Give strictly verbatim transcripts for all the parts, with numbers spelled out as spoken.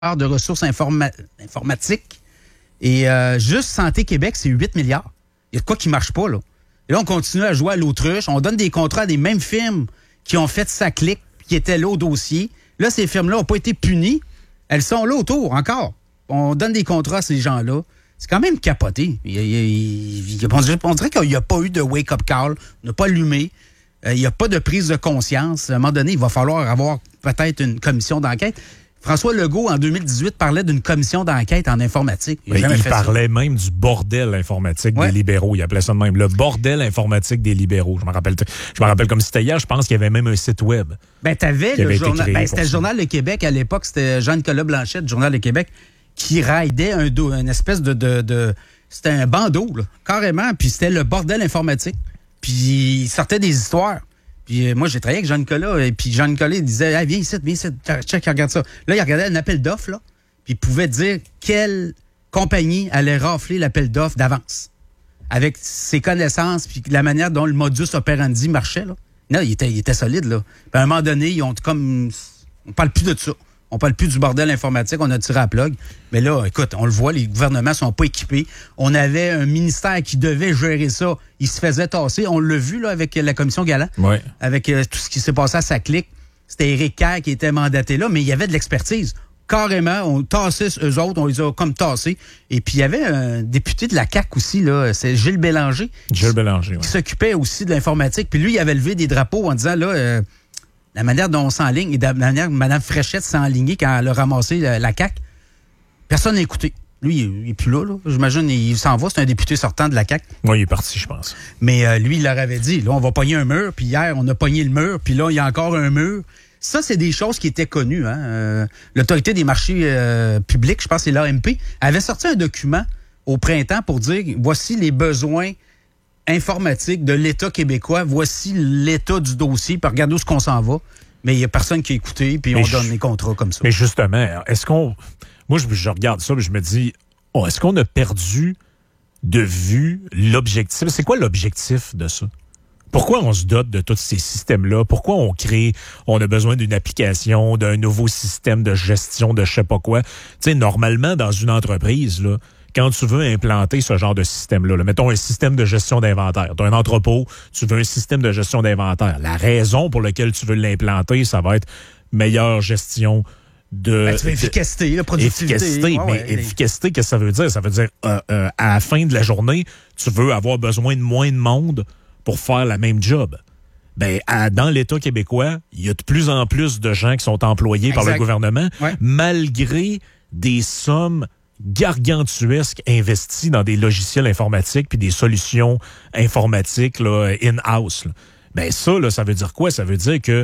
de ressources informa- informatiques. Et euh, juste Santé Québec, c'est huit milliards. Il y a de quoi qui ne marche pas, là. Et là, on continue à jouer à l'autruche. On donne des contrats à des mêmes firmes qui ont fait sa clique, qui étaient là au dossier. Là, ces firmes-là n'ont pas été punies. Elles sont là autour, encore. On donne des contrats à ces gens-là. C'est quand même capoté. Il, il, il, on, dirait, on dirait qu'il n'y a pas eu de wake-up call. On n'a pas allumé. Euh, il n'y a pas de prise de conscience. À un moment donné, il va falloir avoir peut-être une commission d'enquête. François Legault, en deux mille dix-huit, parlait d'une commission d'enquête en informatique. Il, il, il parlait ça. même du bordel informatique ouais. des libéraux. Il appelait ça de même. Le bordel informatique des libéraux. Je me rappelle, je me rappelle comme c'était hier. Je pense qu'il y avait même un site web. Ben, t'avais le journal. Ben, c'était le Journal de Québec. À l'époque, c'était Jean-Nicolas Blanchette, du Journal de Québec, qui raidait un dos, une espèce de, de, de c'était un bandeau, là, carrément. Puis c'était le bordel informatique. Puis il sortait des histoires. Puis euh, moi, j'ai travaillé avec Jean-Nicolas, et puis Jean-Nicolas, il disait hey, « viens ici, viens ici, check, regarde ça ». Là, il regardait un appel d'offres, là, puis il pouvait dire quelle compagnie allait rafler l'appel d'offres d'avance, avec ses connaissances, puis la manière dont le modus operandi marchait, là. Non, il était, il était solide, là. Puis à un moment donné, ils ont comme... On parle plus de ça. On parle plus du bordel informatique, on a tiré à plug. Mais là, écoute, on le voit, les gouvernements sont pas équipés. On avait un ministère qui devait gérer ça. Il se faisait tasser. On l'a vu là avec la commission Galland, oui. avec euh, tout ce qui s'est passé à sa clique. C'était Éric Kerr qui était mandaté là, mais il y avait de l'expertise. Carrément, on tassait eux autres, on les a comme tassés. Et puis, il y avait un député de la C A Q aussi, là, c'est Gilles Bélanger. Gilles Bélanger, oui. Qui s'occupait aussi de l'informatique. Puis lui, il avait levé des drapeaux en disant, là... Euh, la manière dont on s'enligne et de la manière dont Mme Fréchette s'est enlignée quand elle a ramassé la, la C A Q, personne n'a écouté. Lui, il n'est plus là, là. J'imagine il s'en va. C'est un député sortant de la C A Q. Oui, il est parti, je pense. Mais euh, lui, il leur avait dit, là, on va pogner un mur. Puis hier, on a pogné le mur. Puis là, il y a encore un mur. Ça, c'est des choses qui étaient connues. Hein? Euh, L'Autorité des marchés euh, publics, je pense que c'est l'A M P, avait sorti un document au printemps pour dire, voici les besoins informatique de l'État québécois. Voici l'état du dossier. Puis regardez où est-ce qu'on s'en va. Mais il n'y a personne qui a écouté, puis on donne les contrats comme ça. Mais justement, est-ce qu'on... Moi, je, je regarde ça, et je me dis, oh, est-ce qu'on a perdu de vue l'objectif? C'est quoi l'objectif de ça? Pourquoi on se dote de tous ces systèmes-là? Pourquoi on crée, on a besoin d'une application, d'un nouveau système de gestion de je sais pas quoi? Tu sais, normalement, dans une entreprise, là, quand tu veux implanter ce genre de système-là, là, mettons un système de gestion d'inventaire, tu as un entrepôt, tu veux un système de gestion d'inventaire. La raison pour laquelle tu veux l'implanter, ça va être meilleure gestion de... Ben, tu veux efficacité, la productivité. Efficacité, ouais, mais ouais, efficacité, qu'est-ce que ça veut dire? Ça veut dire, euh, euh, à la fin de la journée, tu veux avoir besoin de moins de monde pour faire la même job. Ben, à, dans l'État québécois, il y a de plus en plus de gens qui sont employés exact. Par le gouvernement, ouais. malgré des sommes gargantuesques investis dans des logiciels informatiques puis des solutions informatiques là, in-house. Là. Ben ça, là, ça veut dire quoi? Ça veut dire que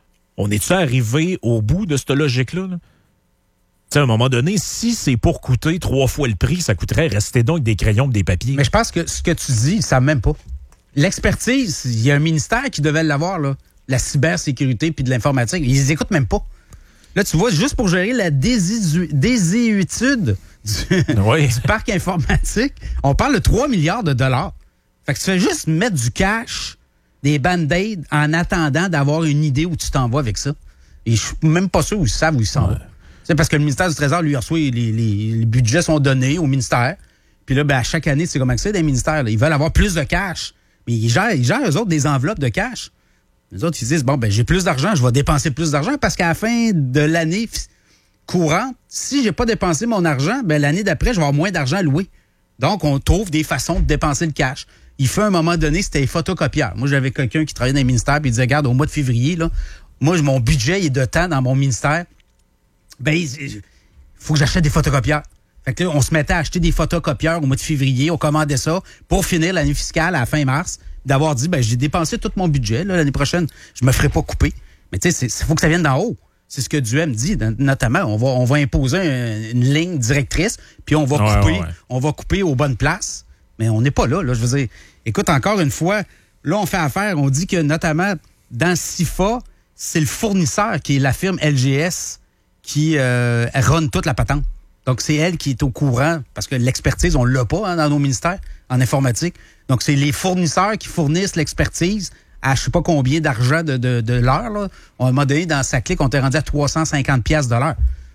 on est-tu arrivé au bout de cette logique-là? Là? À un moment donné, si c'est pour coûter trois fois le prix, ça coûterait rester donc des crayons et des papiers. Mais je pense que ce que tu dis, ils ne savent même pas. L'expertise, il y a un ministère qui devait l'avoir, là, la cybersécurité puis de l'informatique. Ils les écoutent même pas. Là, tu vois, juste pour gérer la désisu- désuétude du, oui. du parc informatique, on parle de trois milliards de dollars. Fait que tu fais juste mettre du cash, des band-aids, en attendant d'avoir une idée où tu t'en vas avec ça. Et je suis même pas sûr où ils savent où ils s'en ouais. vont. C'est parce que le ministère du Trésor, lui, reçoit, les, les, les budgets sont donnés au ministère. Puis là, ben, à chaque année, c'est comme ça, des ministères, là, ils veulent avoir plus de cash. Mais ils gèrent, ils gèrent, eux autres, des enveloppes de cash. Les autres, ils disent, bon, ben j'ai plus d'argent, je vais dépenser plus d'argent parce qu'à la fin de l'année courante, si j'ai pas dépensé mon argent, ben l'année d'après, je vais avoir moins d'argent à louer. Donc, on trouve des façons de dépenser le cash. Il fait un moment donné, c'était les photocopieurs. Moi, j'avais quelqu'un qui travaillait dans le ministère puis il disait, regarde, au mois de février, là, moi, mon budget est de temps dans mon ministère. Ben, il faut que j'achète des photocopieurs. Fait que là, on se mettait à acheter des photocopieurs au mois de février. On commandait ça pour finir l'année fiscale à la fin mars. D'avoir dit, ben j'ai dépensé tout mon budget. Là, l'année prochaine, je me ferai pas couper. Mais tu sais, il faut que ça vienne d'en haut. C'est ce que Duhem dit, notamment. On va, on va imposer un, une ligne directrice, puis on va ouais, couper, ouais, ouais. on va couper aux bonnes places. Mais on n'est pas là, là. Je veux dire, écoute, encore une fois, là, on fait affaire. On dit que, notamment, dans C I F A, c'est le fournisseur qui est la firme L G S qui euh, run toute la patente. Donc, c'est elle qui est au courant, parce que l'expertise, on l'a pas hein, dans nos ministères en informatique. Donc, c'est les fournisseurs qui fournissent l'expertise à je sais pas combien d'argent de, de, de l'heure. Là. À un moment donné, dans sa clique, on t'est rendu à trois cent cinquante piastres de l'heure.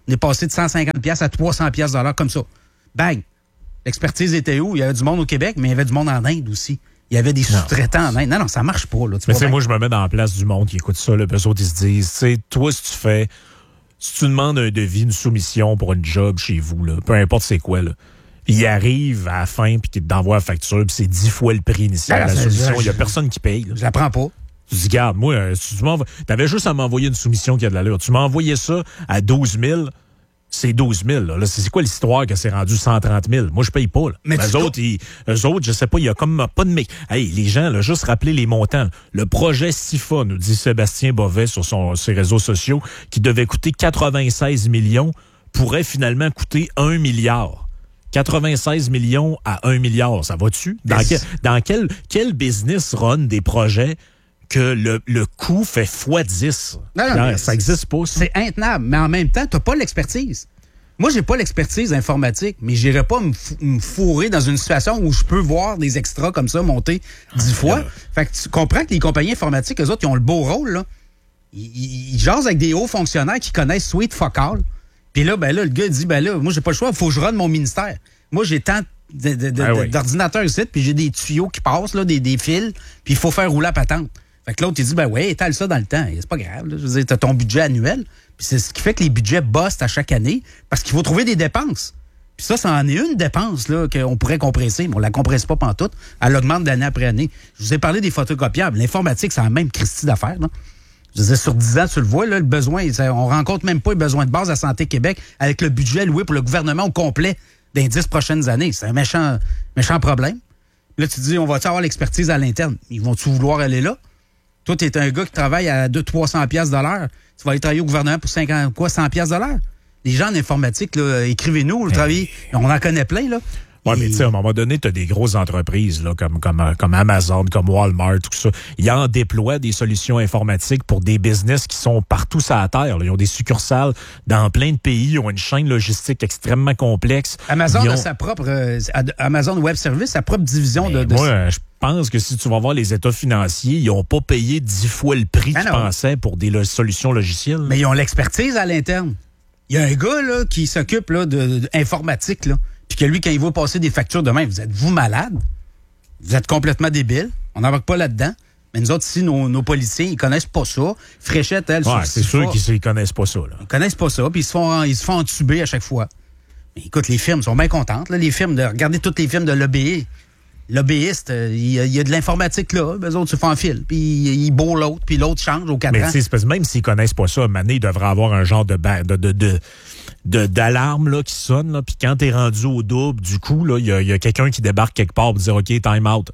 On est passé de cent cinquante piastres à trois cents piastres de l'heure comme ça. Bang! L'expertise était où? Il y avait du monde au Québec, mais il y avait du monde en Inde aussi. Il y avait des sous-traitants en Inde. Non, non, ça marche pas. Là. Tu mais tu sais, moi, je me mets dans la place du monde qui écoute ça. Là, eux autres, ils se disent, tu sais, toi, si tu fais, si tu demandes un devis, une soumission pour une job chez vous, là, peu importe c'est quoi, là, il arrive à la fin puis qu'il t'envoie la facture puis c'est dix fois le prix initial de la soumission. Il n'y a personne qui paye. Là. Je la prends pas. Tu dis, garde, moi, euh, si tu avais juste à m'envoyer une soumission qui a de l'allure. Tu m'as envoyé ça à douze mille, c'est douze mille. Là. Là, c'est quoi l'histoire que c'est rendu cent trente mille? Moi, je paye pas. Là. Mais eux autres, ils, eux autres, je sais pas, il y a comme pas de mec. Hey, les gens, là, juste rappeler les montants. Le projet SIFA, nous dit Sébastien Bovet sur son, ses réseaux sociaux, qui devait coûter quatre-vingt-seize millions, pourrait finalement coûter un milliard. quatre-vingt-seize millions à un milliard, ça va-tu? Dans, quel, dans quel, quel business run des projets que le, le coût fait fois dix? Non, non, non, ça n'existe pas. Ça. C'est intenable, mais en même temps, tu n'as pas l'expertise. Moi, j'ai pas l'expertise informatique, mais j'irai pas me, f- me fourrer dans une situation où je peux voir des extras comme ça monter dix fois. Ah, fait que tu comprends que les compagnies informatiques, eux autres, ils ont le beau rôle, là. Ils, ils, ils jasent avec des hauts fonctionnaires qui connaissent Sweet Fuck All. Puis là, ben là, le gars dit, ben là, moi, j'ai pas le choix, il faut que je run mon ministère. Moi, j'ai tant de, de, de, ah oui. d'ordinateurs ici, puis j'ai des tuyaux qui passent, là, des, des fils, puis il faut faire rouler la patente. Fait que l'autre, il dit, ben ouais, étale ça dans le temps. C'est pas grave, là. Je veux dire, t'as ton budget annuel, puis c'est ce qui fait que les budgets bustent à chaque année, parce qu'il faut trouver des dépenses. Puis ça, ça en est une dépense, là, qu'on pourrait compresser, mais on la compresse pas pantoute. Elle augmente d'année après année. Je vous ai parlé des photocopiables. L'informatique, c'est la même Christie d'affaires, là. Je veux dire, sur dix ans, tu le vois, là, le besoin, ça, on rencontre même pas le besoin de base à Santé Québec avec le budget loué pour le gouvernement au complet dans les dix prochaines années. C'est un méchant, méchant problème. Là, tu te dis, on va-tu avoir l'expertise à l'interne? Ils vont-tu vouloir aller là? Toi, t'es un gars qui travaille à deux cents à trois cents piastres de l'heure. Tu vas aller travailler au gouvernement pour cinquante, quoi, cent piastres de l'heure? Les gens en informatique, là, écrivez-nous, hey. Travaillez. On en connaît plein, là. Oui, mais tu sais, à un moment donné, tu as des grosses entreprises là, comme, comme, comme Amazon, comme Walmart, tout ça. Ils en déploient des solutions informatiques pour des business qui sont partout sur la terre. Là. Ils ont des succursales dans plein de pays. Ils ont une chaîne logistique extrêmement complexe. Amazon ont... a sa propre... Euh, Amazon Web Service, sa propre division mais de... de... Moi, je pense que si tu vas voir les états financiers, ils n'ont pas payé dix fois le prix ah qu'ils non. pensaient pour des lo- solutions logicielles. Mais ils ont l'expertise à l'interne. Il y a un gars là, qui s'occupe là, de, de informatique, là. Puis que lui, quand il va passer des factures demain, vous êtes-vous malade? Vous êtes complètement débile. On n'embarque pas là-dedans. Mais nous autres, ici, nos, nos policiers, ils connaissent pas ça. Fréchette, elle, ouais, c'est sûr qu'ils ne connaissent pas ça. Là. Ils connaissent pas ça, puis ils se font, ils se font entuber à chaque fois. Mais écoute, les firmes sont bien contentes. Là, les firmes, de, regardez toutes les firmes de lobbyistes. Lobbyistes, il euh, y, y a de l'informatique là. Eux autres se font en fil. Puis ils bourrent l'autre, puis l'autre change aux quatre ans. Mais tu sais, même s'ils connaissent pas ça, Mané, ils devraient avoir un genre de... de, de, de De, d'alarme là, qui sonne, là, puis quand t'es rendu au double, du coup, il y a, y a quelqu'un qui débarque quelque part pour dire OK, time out.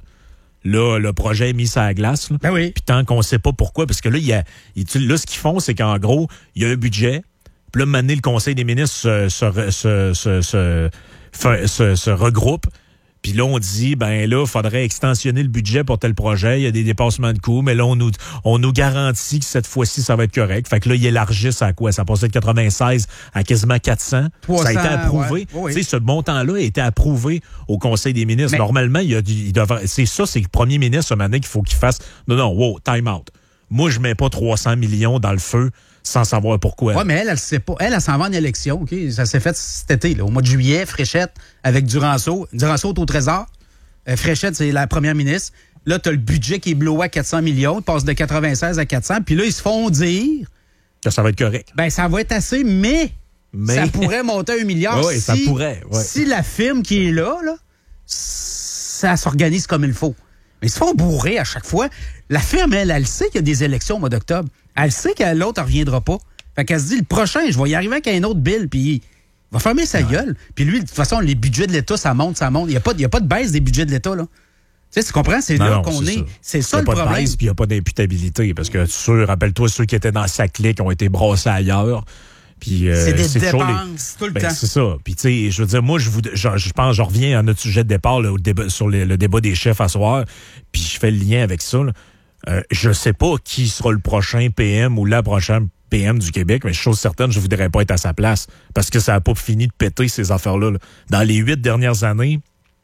Là, le projet est mis sur la glace. Là, ben oui. Puis tant qu'on sait pas pourquoi, parce que là, y a, y, là ce qu'ils font, c'est qu'en gros, il y a un budget, puis là, maintenant, le Conseil des ministres se, se, se, se, se, se, se, se regroupe. Puis là, on dit, ben là, il faudrait extensionner le budget pour tel projet. Il y a des dépassements de coûts, mais là, on nous, on nous garantit que cette fois-ci, ça va être correct. Fait que là, ils élargissent à quoi? Ça passait de quatre-vingt-seize à quasiment quatre cents. trois cents, ça a été approuvé. Ouais. Oui. Tu sais, ce montant-là a été approuvé au Conseil des ministres. Mais... Normalement, il, y a, il devrait, c'est ça, c'est le premier ministre, maintenant, qu'il faut qu'il fasse. Non, non, wow, time out. Moi, je mets pas trois cents millions dans le feu sans savoir pourquoi. Oui, mais elle, elle sait pas. Elle, elle s'en va en élection, OK? Ça s'est fait cet été, là, au mois de juillet, Fréchette, avec Duranceau. Duranceau est au Trésor. Euh, Fréchette, c'est la première ministre. Là, tu as le budget qui est blowé à quatre cents millions. Il passe de quatre-vingt-seize à quatre cents. Puis là, ils se font dire... Que ça va être correct. Ben, ça va être assez, mais, mais... ça pourrait monter à un milliard oui, si, ça pourrait, ouais. si la firme qui est là, là, ça s'organise comme il faut. Mais ils se font bourrer à chaque fois. La firme, elle, elle sait qu'il y a des élections au mois d'octobre. Elle sait que l'autre ne reviendra pas. Fait qu'elle se dit, le prochain, je vais y arriver avec un autre bill, puis il va fermer sa ouais. gueule. Puis lui, de toute façon, les budgets de l'État, ça monte, ça monte. Il n'y a, a pas de baisse des budgets de l'État, là. Tu sais, tu comprends? C'est non, là non, qu'on c'est est. Ça. C'est ça le problème. Il n'y a pas de baisse, puis il n'y a pas d'imputabilité. Parce que, sûr, rappelle-toi, ceux qui étaient dans sa clique ont été brassés ailleurs. Puis, euh, c'est des c'est dépenses les... tout le ben, temps. C'est ça. Puis, tu sais, je veux dire, moi, je, vous... je, je pense, je reviens à notre sujet de départ, là, au débat, sur le, le débat des chefs à soir, puis je fais le lien avec ça. Là. Euh, je sais pas qui sera le prochain P M ou la prochaine P M du Québec, mais chose certaine, je voudrais pas être à sa place parce que ça n'a pas fini de péter ces affaires-là. Là. Dans les huit dernières années,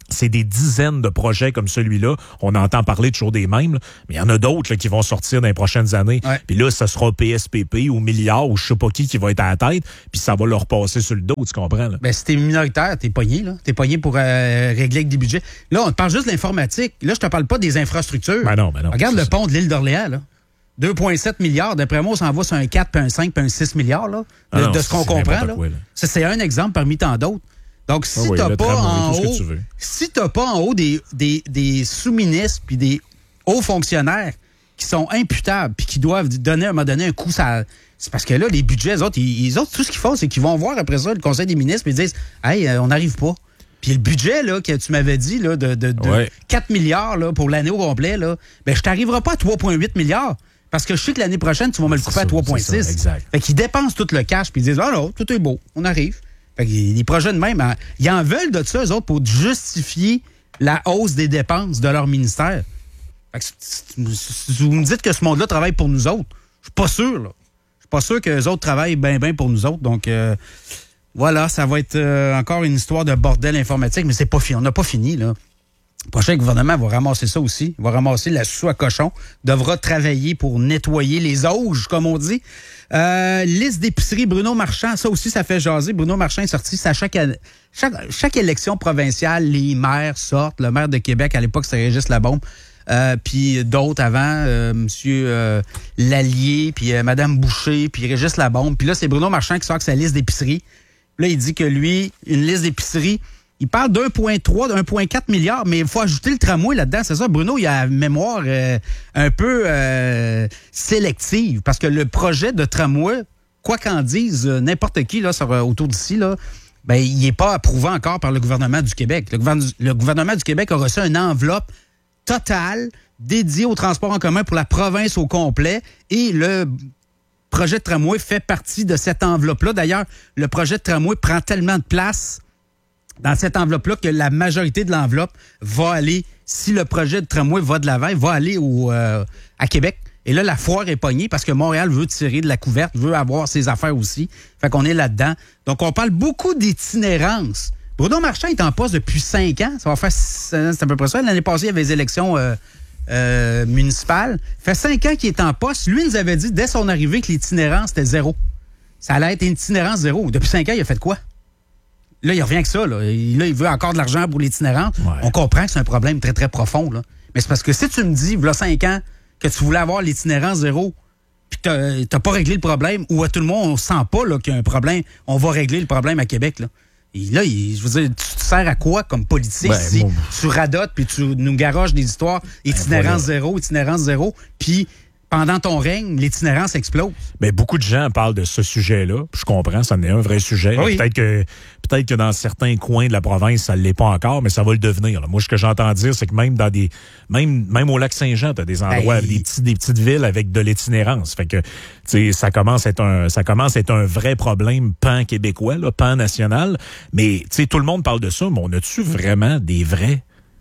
c'est des dizaines de projets comme celui-là. On entend parler toujours des mêmes, là, mais il y en a d'autres là, qui vont sortir dans les prochaines années. Ouais. Puis là, ça sera P S P P ou milliard ou je sais pas qui qui va être à la tête, puis ça va leur passer sur le dos, tu comprends? Là? Ben, si t'es minoritaire, t'es pogné, là. T'es pogné pour euh, régler avec des budgets. Là, on te parle juste de l'informatique. Là, je te parle pas des infrastructures. Ben non, ben non. Regarde le ça. pont de l'île d'Orléans, là. deux virgule sept milliards. D'après moi, on s'en va sur un quatre, puis un cinq, puis un six milliards, là, de, ah non, de ce qu'on comprend. Là. Quoi, là. Ça, c'est un exemple parmi tant d'autres. Donc, si ah oui, t'as pas en haut, si t'as pas en haut des, des, des sous-ministres puis des hauts fonctionnaires qui sont imputables puis qui doivent donner à un moment donné un coup, ça, c'est parce que là, les budgets, les autres, ils, les autres, tout ce qu'ils font, c'est qu'ils vont voir après ça le Conseil des ministres et ils disent, hey, on n'arrive pas. Puis le budget là que tu m'avais dit là de, de, de ouais. quatre milliards là pour l'année au complet là, ben je t'arriverai pas à trois virgule huit milliards. Parce que je sais que l'année prochaine, tu vas me le couper à trois virgule six. Exact. Fait qu'ils dépensent tout le cash puis ils disent, ah non, tout est beau, on arrive. Fait que les projets de même, ils en veulent de ça, eux autres, pour justifier la hausse des dépenses de leur ministère. Fait que si vous me dites que ce monde-là travaille pour nous autres, je suis pas sûr, là. Je suis pas sûr que les autres travaillent bien, bien pour nous autres. Donc, euh, voilà, ça va être euh, encore une histoire de bordel informatique, mais c'est pas fini. On n'a pas fini, là. Le prochain gouvernement va ramasser ça aussi. Il va ramasser la sous à cochon. Devra travailler pour nettoyer les auges, comme on dit. Euh, liste d'épicerie Bruno Marchand, ça aussi, ça fait jaser. Bruno Marchand est sorti. C'est à chaque, chaque, chaque élection provinciale, les maires sortent. Le maire de Québec, à l'époque, c'était Régis Labombe. Euh, puis d'autres avant, euh, Monsieur euh, Lallier, puis euh, Madame Boucher, puis Régis Labombe. Puis là, c'est Bruno Marchand qui sort avec sa liste d'épicerie. Là, il dit que lui, une liste d'épicerie, il parle d'un virgule trois, d'un virgule quatre milliard, mais il faut ajouter le tramway là-dedans. C'est ça, Bruno, il a une mémoire euh, un peu euh, sélective, parce que le projet de tramway, quoi qu'en dise euh, n'importe qui là sur, euh, autour d'ici, là, ben, il n'est pas approuvé encore par le gouvernement du Québec. Le, gouvernement, le gouvernement du Québec a reçu une enveloppe totale dédiée au transport en commun pour la province au complet, et le projet de tramway fait partie de cette enveloppe-là. D'ailleurs, le projet de tramway prend tellement de place dans cette enveloppe-là que la majorité de l'enveloppe va aller, si le projet de tramway va de l'avant, va aller au, euh, à Québec. Et là, la foire est pognée parce que Montréal veut tirer de la couverte, veut avoir ses affaires aussi. Fait qu'on est là-dedans. Donc, on parle beaucoup d'itinérance. Bruno Marchand est en poste depuis cinq ans. Ça va faire, c'est à peu près ça. L'année passée, il y avait les élections euh, euh, municipales. Ça fait cinq ans qu'il est en poste. Lui, il nous avait dit, dès son arrivée, que l'itinérance, c'était zéro. Ça allait être une itinérance zéro. Depuis cinq ans, il a fait quoi? Là, il revient avec ça. Là. Là, il veut encore de l'argent pour l'itinérance. Ouais. On comprend que c'est un problème très, très profond. Là. Mais c'est parce que si tu me dis, il y a cinq ans, que tu voulais avoir l'itinérance zéro, puis que tu n'as pas réglé le problème, ou à tout le monde, on ne sent pas là, qu'il y a un problème, on va régler le problème à Québec. Là. Et là, il, je veux dire, tu te sers à quoi comme politique ben, si bon. tu radotes, puis tu nous garoches des histoires, itinérance ben, voilà. zéro, itinérance zéro, puis pendant ton règne, l'itinérance explose. Bien, beaucoup de gens parlent de ce sujet-là. Je comprends, ça en est un vrai sujet. Oui. Peut-être que peut-être que dans certains coins de la province, ça ne l'est pas encore, mais ça va le devenir. Là. Moi, ce que j'entends dire, c'est que même dans des. Même, même au lac Saint-Jean, tu as des endroits, hey. des, petits, des petites villes avec de l'itinérance. Fait que ça commence à être un. Ça commence à être un vrai problème pan-québécois, là, pan-national. Mais tout le monde parle de ça, mais on a-tu vraiment des vraies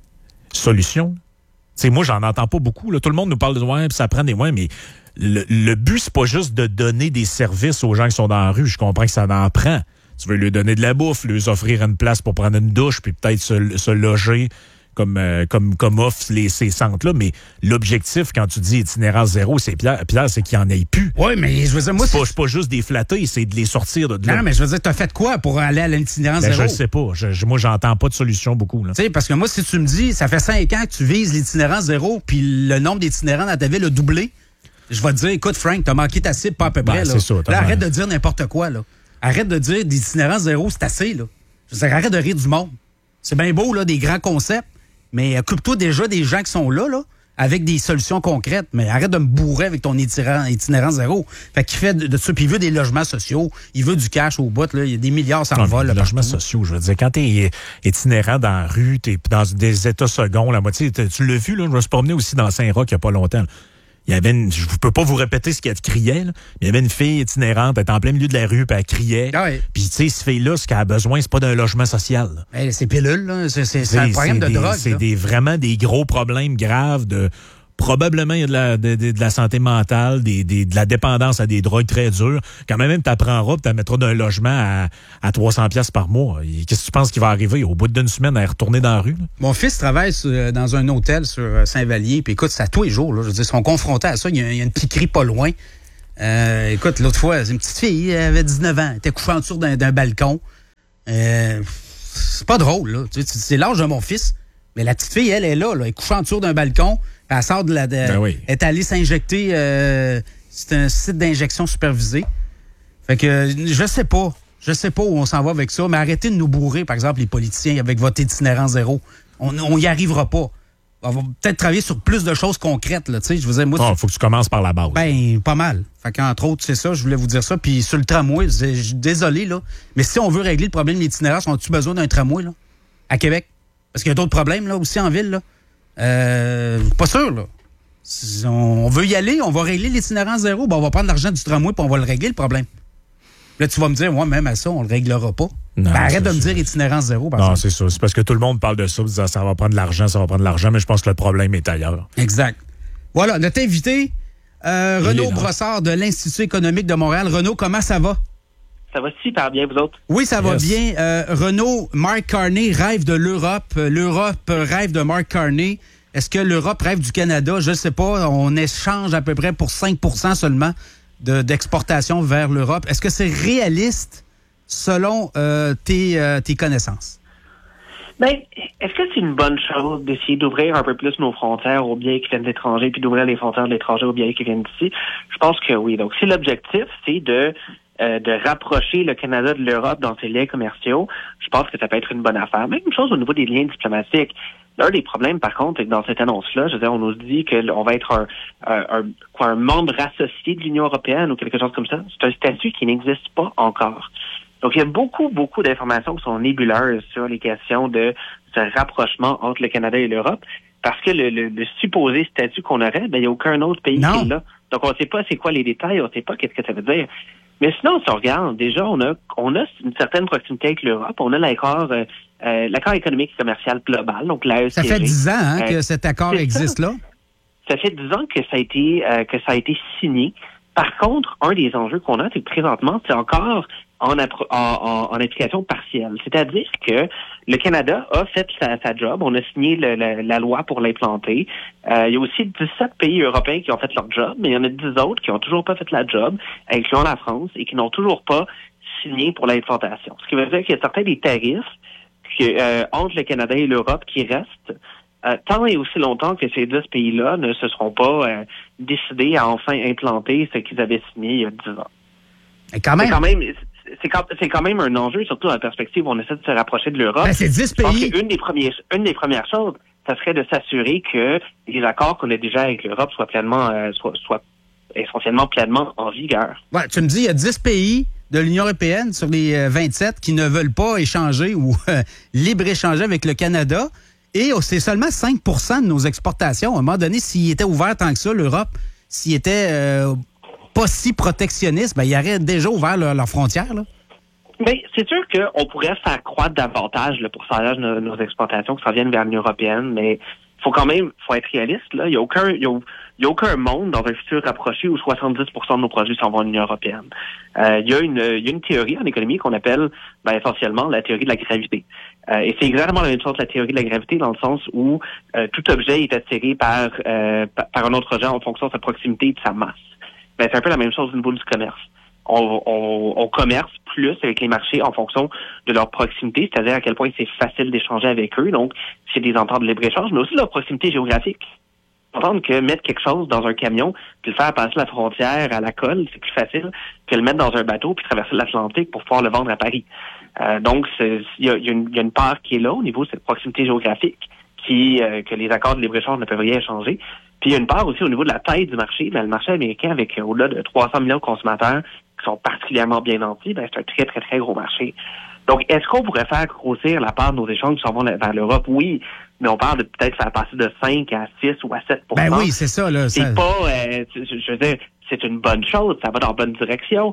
solutions? T'sais, moi, j'en entends pas beaucoup. Là. Tout le monde nous parle de ouais, puis ça prend des ouais, mais le, le but, c'est pas juste de donner des services aux gens qui sont dans la rue. Je comprends que ça en prend. Tu veux leur donner de la bouffe, leur offrir une place pour prendre une douche, puis peut-être se, se loger comme, euh, comme, comme offrent les, ces centres-là. Mais l'objectif, quand tu dis itinérance zéro, c'est Pierre, Pierre c'est qu'il n'y en ait plus. Oui, mais je veux dire, moi, c'est pas, pas juste des flatter, c'est de les sortir de là. Non, mais je veux dire, t'as fait quoi pour aller à l'itinérance ben, zéro? Je sais pas. Je, moi, j'entends pas de solution beaucoup. Tu sais, parce que moi, si tu me dis, ça fait cinq ans que tu vises l'itinérance zéro, puis le nombre d'itinérants dans ta ville a doublé, je vais te dire, écoute, Frank, t'as manqué ta cible pas à peu près. Ben, là. Ça, là, arrête de dire n'importe quoi, là. Arrête de dire l'itinérance zéro, c'est assez, là. Je veux dire, arrête de rire du monde. C'est bien beau, là, des grands concepts, mais occupe-toi déjà des gens qui sont là, là, avec des solutions concrètes. Mais arrête de me bourrer avec ton itinérant, itinérant zéro. Fait qu'il fait de, de ça, puis il veut des logements sociaux, il veut du cash au bout, là, il y a des milliards sans vol. Des logements sociaux, je veux dire, quand t'es itinérant dans la rue, t'es dans des états seconds, la moitié, tu l'as vu, là, je me suis promené aussi dans Saint-Roch il y a pas longtemps, là. Il y avait une, je peux pas vous répéter ce qu'elle criait, là. Il y avait une fille itinérante, elle était en plein milieu de la rue, puis elle criait. Ah oui. Puis, tu sais, cette fille-là, ce qu'elle a besoin, c'est pas d'un logement social. Hey, c'est pilule, là. C'est, c'est, c'est un problème de des, drogue. C'est des, vraiment des gros problèmes graves de Probablement, il y a de la, de, de, de la santé mentale, des, des, de la dépendance à des drogues très dures. Quand même, tu apprendras, tu mettras d'un logement à, à trois cents piastres par mois. Qu'est-ce que tu penses qui va arriver au bout d'une semaine à retourner dans la rue? Là? Mon fils travaille sur, dans un hôtel sur Saint-Vallier, puis écoute, c'est à tous les jours. Là, je veux dire, ils sont confrontés à ça. Il y a, il y a une piquerie pas loin. Euh, écoute, l'autre fois, une petite fille, elle avait dix-neuf ans, elle était couchée en dessous d'un, d'un balcon. Euh, c'est pas drôle, là. Tu sais, c'est l'âge de mon fils. Mais la petite fille, elle est là, là. Elle est couchée en dessous d'un balcon. Elle sort de la. De, ben oui. Elle est allée s'injecter. Euh, c'est un site d'injection supervisé. Fait que je sais pas. Je sais pas où on s'en va avec ça, mais arrêtez de nous bourrer, par exemple, les politiciens, avec votre itinérant zéro. On, on y arrivera pas. On va peut-être travailler sur plus de choses concrètes, là. Tu sais, je vous ai moi. Oh, faut que tu commences par la base. Ben, pas mal. Fait qu'entre autres, c'est ça, je voulais vous dire ça. Puis sur le tramway, je suis désolé, là. Mais si on veut régler le problème de l'itinéraire, on a-tu besoin d'un tramway, là? À Québec? Parce qu'il y a d'autres problèmes, là, aussi en ville, là. Euh, pas sûr, là. Si on veut y aller, on va régler l'itinérant zéro, ben on va prendre l'argent du tramway puis on va le régler, le problème. Là, tu vas me dire, ouais, même à ça, on le réglera pas. Non, ben, arrête de ça. me dire itinérant zéro, par Non, exemple. c'est ça. C'est parce que tout le monde parle de ça, disant ça va prendre de l'argent, ça va prendre de l'argent, mais je pense que le problème est ailleurs. Exact. Voilà, notre invité, euh, Renaud Brossard de l'Institut économique de Montréal. Renaud, comment ça va? Ça va super bien, vous autres? Oui, ça va Yes. bien. Euh, Renaud, Mark Carney rêve de l'Europe. L'Europe rêve de Mark Carney. Est-ce que l'Europe rêve du Canada? Je ne sais pas. On échange à peu près pour cinq pour cent seulement de, d'exportation vers l'Europe. Est-ce que c'est réaliste selon euh, tes, euh, tes connaissances? Bien, est-ce que c'est une bonne chose d'essayer d'ouvrir un peu plus nos frontières aux biens qui viennent de l'étranger, puis d'ouvrir les frontières de l'étranger aux biens qui viennent d'ici? Je pense que oui. Donc, si l'objectif, c'est de euh, de rapprocher le Canada de l'Europe dans ses liens commerciaux, je pense que ça peut être une bonne affaire. Même chose au niveau des liens diplomatiques. L'un des problèmes, par contre, c'est que dans cette annonce-là, je veux dire, on nous dit qu'on va être un, un, un, quoi, un membre associé de l'Union européenne ou quelque chose comme ça. C'est un statut qui n'existe pas encore. Donc, il y a beaucoup, beaucoup d'informations qui sont nébuleuses sur les questions de ce rapprochement entre le Canada et l'Europe, parce que le, le, le supposé statut qu'on aurait, ben, il n'y a aucun autre pays Non. qui est là. Donc, on ne sait pas c'est quoi les détails, on ne sait pas qu'est-ce que ça veut dire. Mais sinon, si on regarde, déjà, on a, on a une certaine proximité avec l'Europe. On a l'accord, euh, euh, l'accord économique et commercial global, donc l'A E C G. Ça fait dix ans hein, Euh, que cet accord c'est existe ça. là. Ça fait dix ans que ça a été euh, que ça a été signé. Par contre, un des enjeux qu'on a, c'est que présentement, c'est encore en, appro- en, en, en application partielle. C'est-à-dire que le Canada a fait sa, sa job. On a signé le, le, la loi pour l'implanter. Euh, il y a aussi dix-sept pays européens qui ont fait leur job, mais il y en a dix autres qui n'ont toujours pas fait la job, incluant la France, et qui n'ont toujours pas signé pour l'implantation. Ce qui veut dire qu'il y a certains des tarifs que, euh, entre le Canada et l'Europe qui restent, Euh, tant et aussi longtemps que ces dix pays-là ne se seront pas euh, décidés à enfin implanter ce qu'ils avaient signé il y a dix ans. Et quand même, C'est quand même, c'est quand, c'est quand même un enjeu, surtout dans la perspective où on essaie de se rapprocher de l'Europe. ben, c'est dix Je pense pays. qu'une des premières, une des premières choses, ça serait de s'assurer que les accords qu'on a déjà avec l'Europe soient pleinement, euh, soient, soient essentiellement pleinement en vigueur. Ouais, tu me dis, il y a dix pays de l'Union européenne sur les euh, vingt-sept qui ne veulent pas échanger ou euh, libre-échanger avec le Canada. Et oh, c'est seulement cinq pour cent de nos exportations. À un moment donné, s'il était ouvert tant que ça, l'Europe, s'il était euh, pas si protectionniste, ben, il aurait déjà ouvert leurs leur frontières. Là. Mais c'est sûr qu'on pourrait faire croître davantage le pourcentage de nos, nos exportations qui s'en viennent vers l'Union européenne, mais faut quand même, faut être réaliste, là. Il y a aucun, il y a, il y a aucun monde dans un futur rapproché où soixante-dix pour cent de nos produits s'en vont à l'Union européenne. Euh, il y a une, il y a une théorie en économie qu'on appelle, ben, essentiellement la théorie de la gravité. Euh, et c'est exactement la même chose que la théorie de la gravité dans le sens où euh, tout objet est attiré par, euh, par, par un autre objet en fonction de sa proximité et de sa masse. Ben, c'est un peu la même chose au niveau du commerce. On, on, on commerce plus avec les marchés en fonction de leur proximité, c'est-à-dire à quel point c'est facile d'échanger avec eux. Donc, c'est des ententes de libre-échange, mais aussi leur proximité géographique. Entendre que mettre quelque chose dans un camion puis le faire passer la frontière à la colle, c'est plus facile que le mettre dans un bateau puis traverser l'Atlantique pour pouvoir le vendre à Paris. Euh, donc, il y a, y, a y a une part qui est là au niveau de cette proximité géographique qui euh, que les accords de libre-échange ne peuvent rien changer. Puis il y a une part aussi au niveau de la taille du marché. Ben, le marché américain, avec euh, au-delà de trois cents millions de consommateurs qui sont particulièrement bien nantis, ben, c'est un très, très, très gros marché. Donc, est-ce qu'on pourrait faire grossir la part de nos échanges qui s'en vont vers l'Europe? Oui, mais on parle de peut-être faire passer de cinq à six ou à sept pour cent. Ben oui, c'est ça. Là, c'est ça... pas, euh, je veux dire, c'est une bonne chose, ça va dans la bonne direction,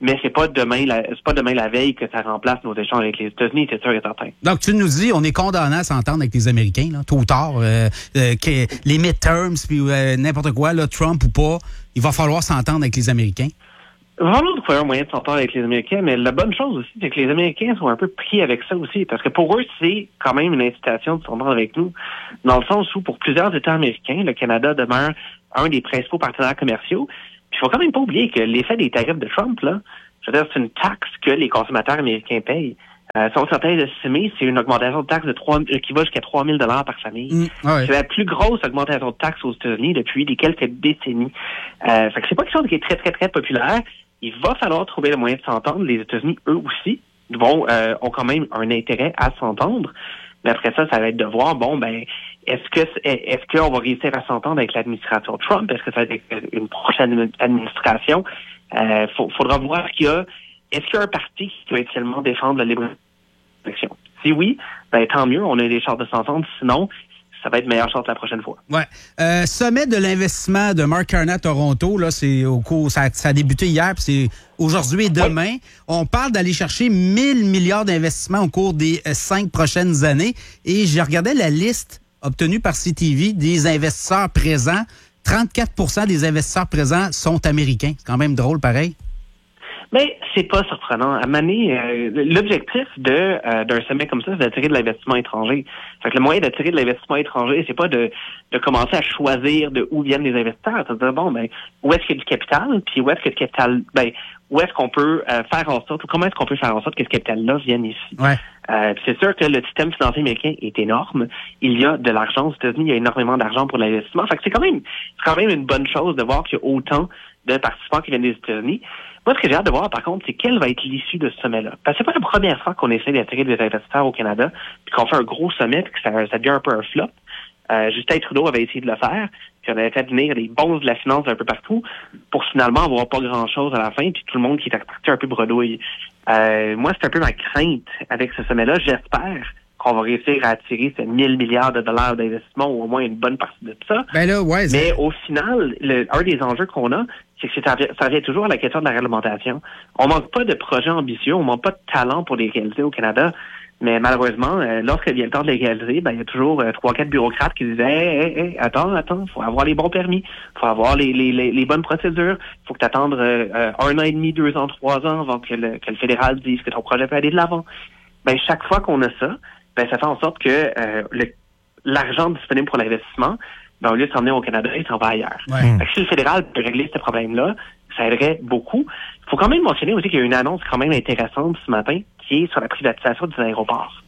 mais c'est pas demain la, c'est pas demain la veille que ça remplace nos échanges avec les États-Unis, c'est sûr et certain. Donc, tu nous dis, on est condamné à s'entendre avec les Américains, là, tôt ou tard, euh, euh, que les midterms, puis euh, n'importe quoi, là, Trump ou pas, il va falloir s'entendre avec les Américains. Il va falloir trouver un moyen de s'entendre avec les Américains, mais la bonne chose aussi, c'est que les Américains sont un peu pris avec ça aussi, parce que pour eux, c'est quand même une incitation de s'entendre avec nous, dans le sens où, pour plusieurs États américains, le Canada demeure un des principaux partenaires commerciaux. Puis il faut quand même pas oublier que l'effet des tarifs de Trump, là, je veux dire, c'est une taxe que les consommateurs américains payent. Euh, selon certains estimés, c'est une augmentation de taxes de trois, qui va jusqu'à trois mille dollars par famille. Mmh, ouais. C'est la plus grosse augmentation de taxes aux États-Unis depuis des quelques décennies. Euh, fait que c'est pas quelque chose qui est très, très, très populaire. Il va falloir trouver le moyen de s'entendre. Les États-Unis, eux aussi, vont, euh, ont quand même un intérêt à s'entendre. Mais après ça, ça va être de voir, bon, ben, est-ce que est-ce qu'on va réussir à s'entendre avec l'administration Trump? Est-ce que ça va être une prochaine administration? Euh, faudra voir qu'il y a. Est-ce qu'il y a un parti qui va actuellement défendre la libre élection? Si oui, ben tant mieux, on a des chances de s'entendre. Sinon, ça va être meilleure chance la prochaine fois. Ouais. Euh, sommet de l'investissement de Mark Carney à Toronto, là, c'est au cours, ça, ça a débuté hier, puis c'est aujourd'hui et demain. Oui. On parle d'aller chercher mille milliards d'investissements au cours des euh, cinq prochaines années. Et j'ai regardé la liste obtenue par C T V des investisseurs présents. trente-quatre pour cent des investisseurs présents sont américains. C'est quand même drôle, pareil. Mais c'est pas surprenant. À Mané, euh, l'objectif de euh, d'un sommet comme ça, c'est d'attirer de l'investissement étranger. Fait que le moyen d'attirer de l'investissement étranger, c'est pas de, de commencer à choisir de où viennent les investisseurs. C'est de dire, bon, ben, où est-ce qu'il y a du capital, puis où est-ce que le capital, ben, où est-ce qu'on peut euh, faire en sorte, ou comment est-ce qu'on peut faire en sorte que ce capital-là vienne ici. Ouais. Euh, c'est sûr que le système financier américain est énorme. Il y a de l'argent aux États-Unis, il y a énormément d'argent pour l'investissement. Fait que c'est quand même, c'est quand même une bonne chose de voir qu'il y a autant de participants qui viennent des États-Unis. Moi, ce que j'ai hâte de voir, par contre, c'est quelle va être l'issue de ce sommet-là. Parce que c'est pas la première fois qu'on essaie d'attirer des investisseurs au Canada, puis qu'on fait un gros sommet, puis que ça, ça devient un peu un flop. Euh, Justin Trudeau avait essayé de le faire, puis on avait fait venir des bons de la finance un peu partout, pour finalement avoir pas grand-chose à la fin, puis tout le monde qui était parti un peu bredouille. Euh, moi, c'est un peu ma crainte avec ce sommet-là. J'espère qu'on va réussir à attirer ces mille milliards de dollars d'investissement, ou au moins une bonne partie de ça. Ben là, ouais, mais au final, le, un des enjeux qu'on a, c'est que ça, ça revient toujours à la question de la réglementation. On manque pas de projets ambitieux, on manque pas de talent pour les réaliser au Canada, mais malheureusement, euh, lorsqu'il vient le temps de les réaliser, ben il y a toujours euh, trois, quatre bureaucrates qui disaient hey, hey, hey, attends, attends, faut avoir les bons permis, faut avoir les, les, les, les bonnes procédures, faut que tu attendes euh, un an et demi, deux ans, trois ans avant que le, que le fédéral dise que ton projet peut aller de l'avant. Ben chaque fois qu'on a ça, ben ça fait en sorte que euh, le, l'argent disponible pour l'investissement, ben, au lieu de s'emmener au Canada, il s'en va ailleurs. Ouais. Fait que si le fédéral peut régler ce problème-là, ça aiderait beaucoup. Il faut quand même mentionner aussi qu'il y a une annonce quand même intéressante ce matin qui est sur la privatisation des aéroports.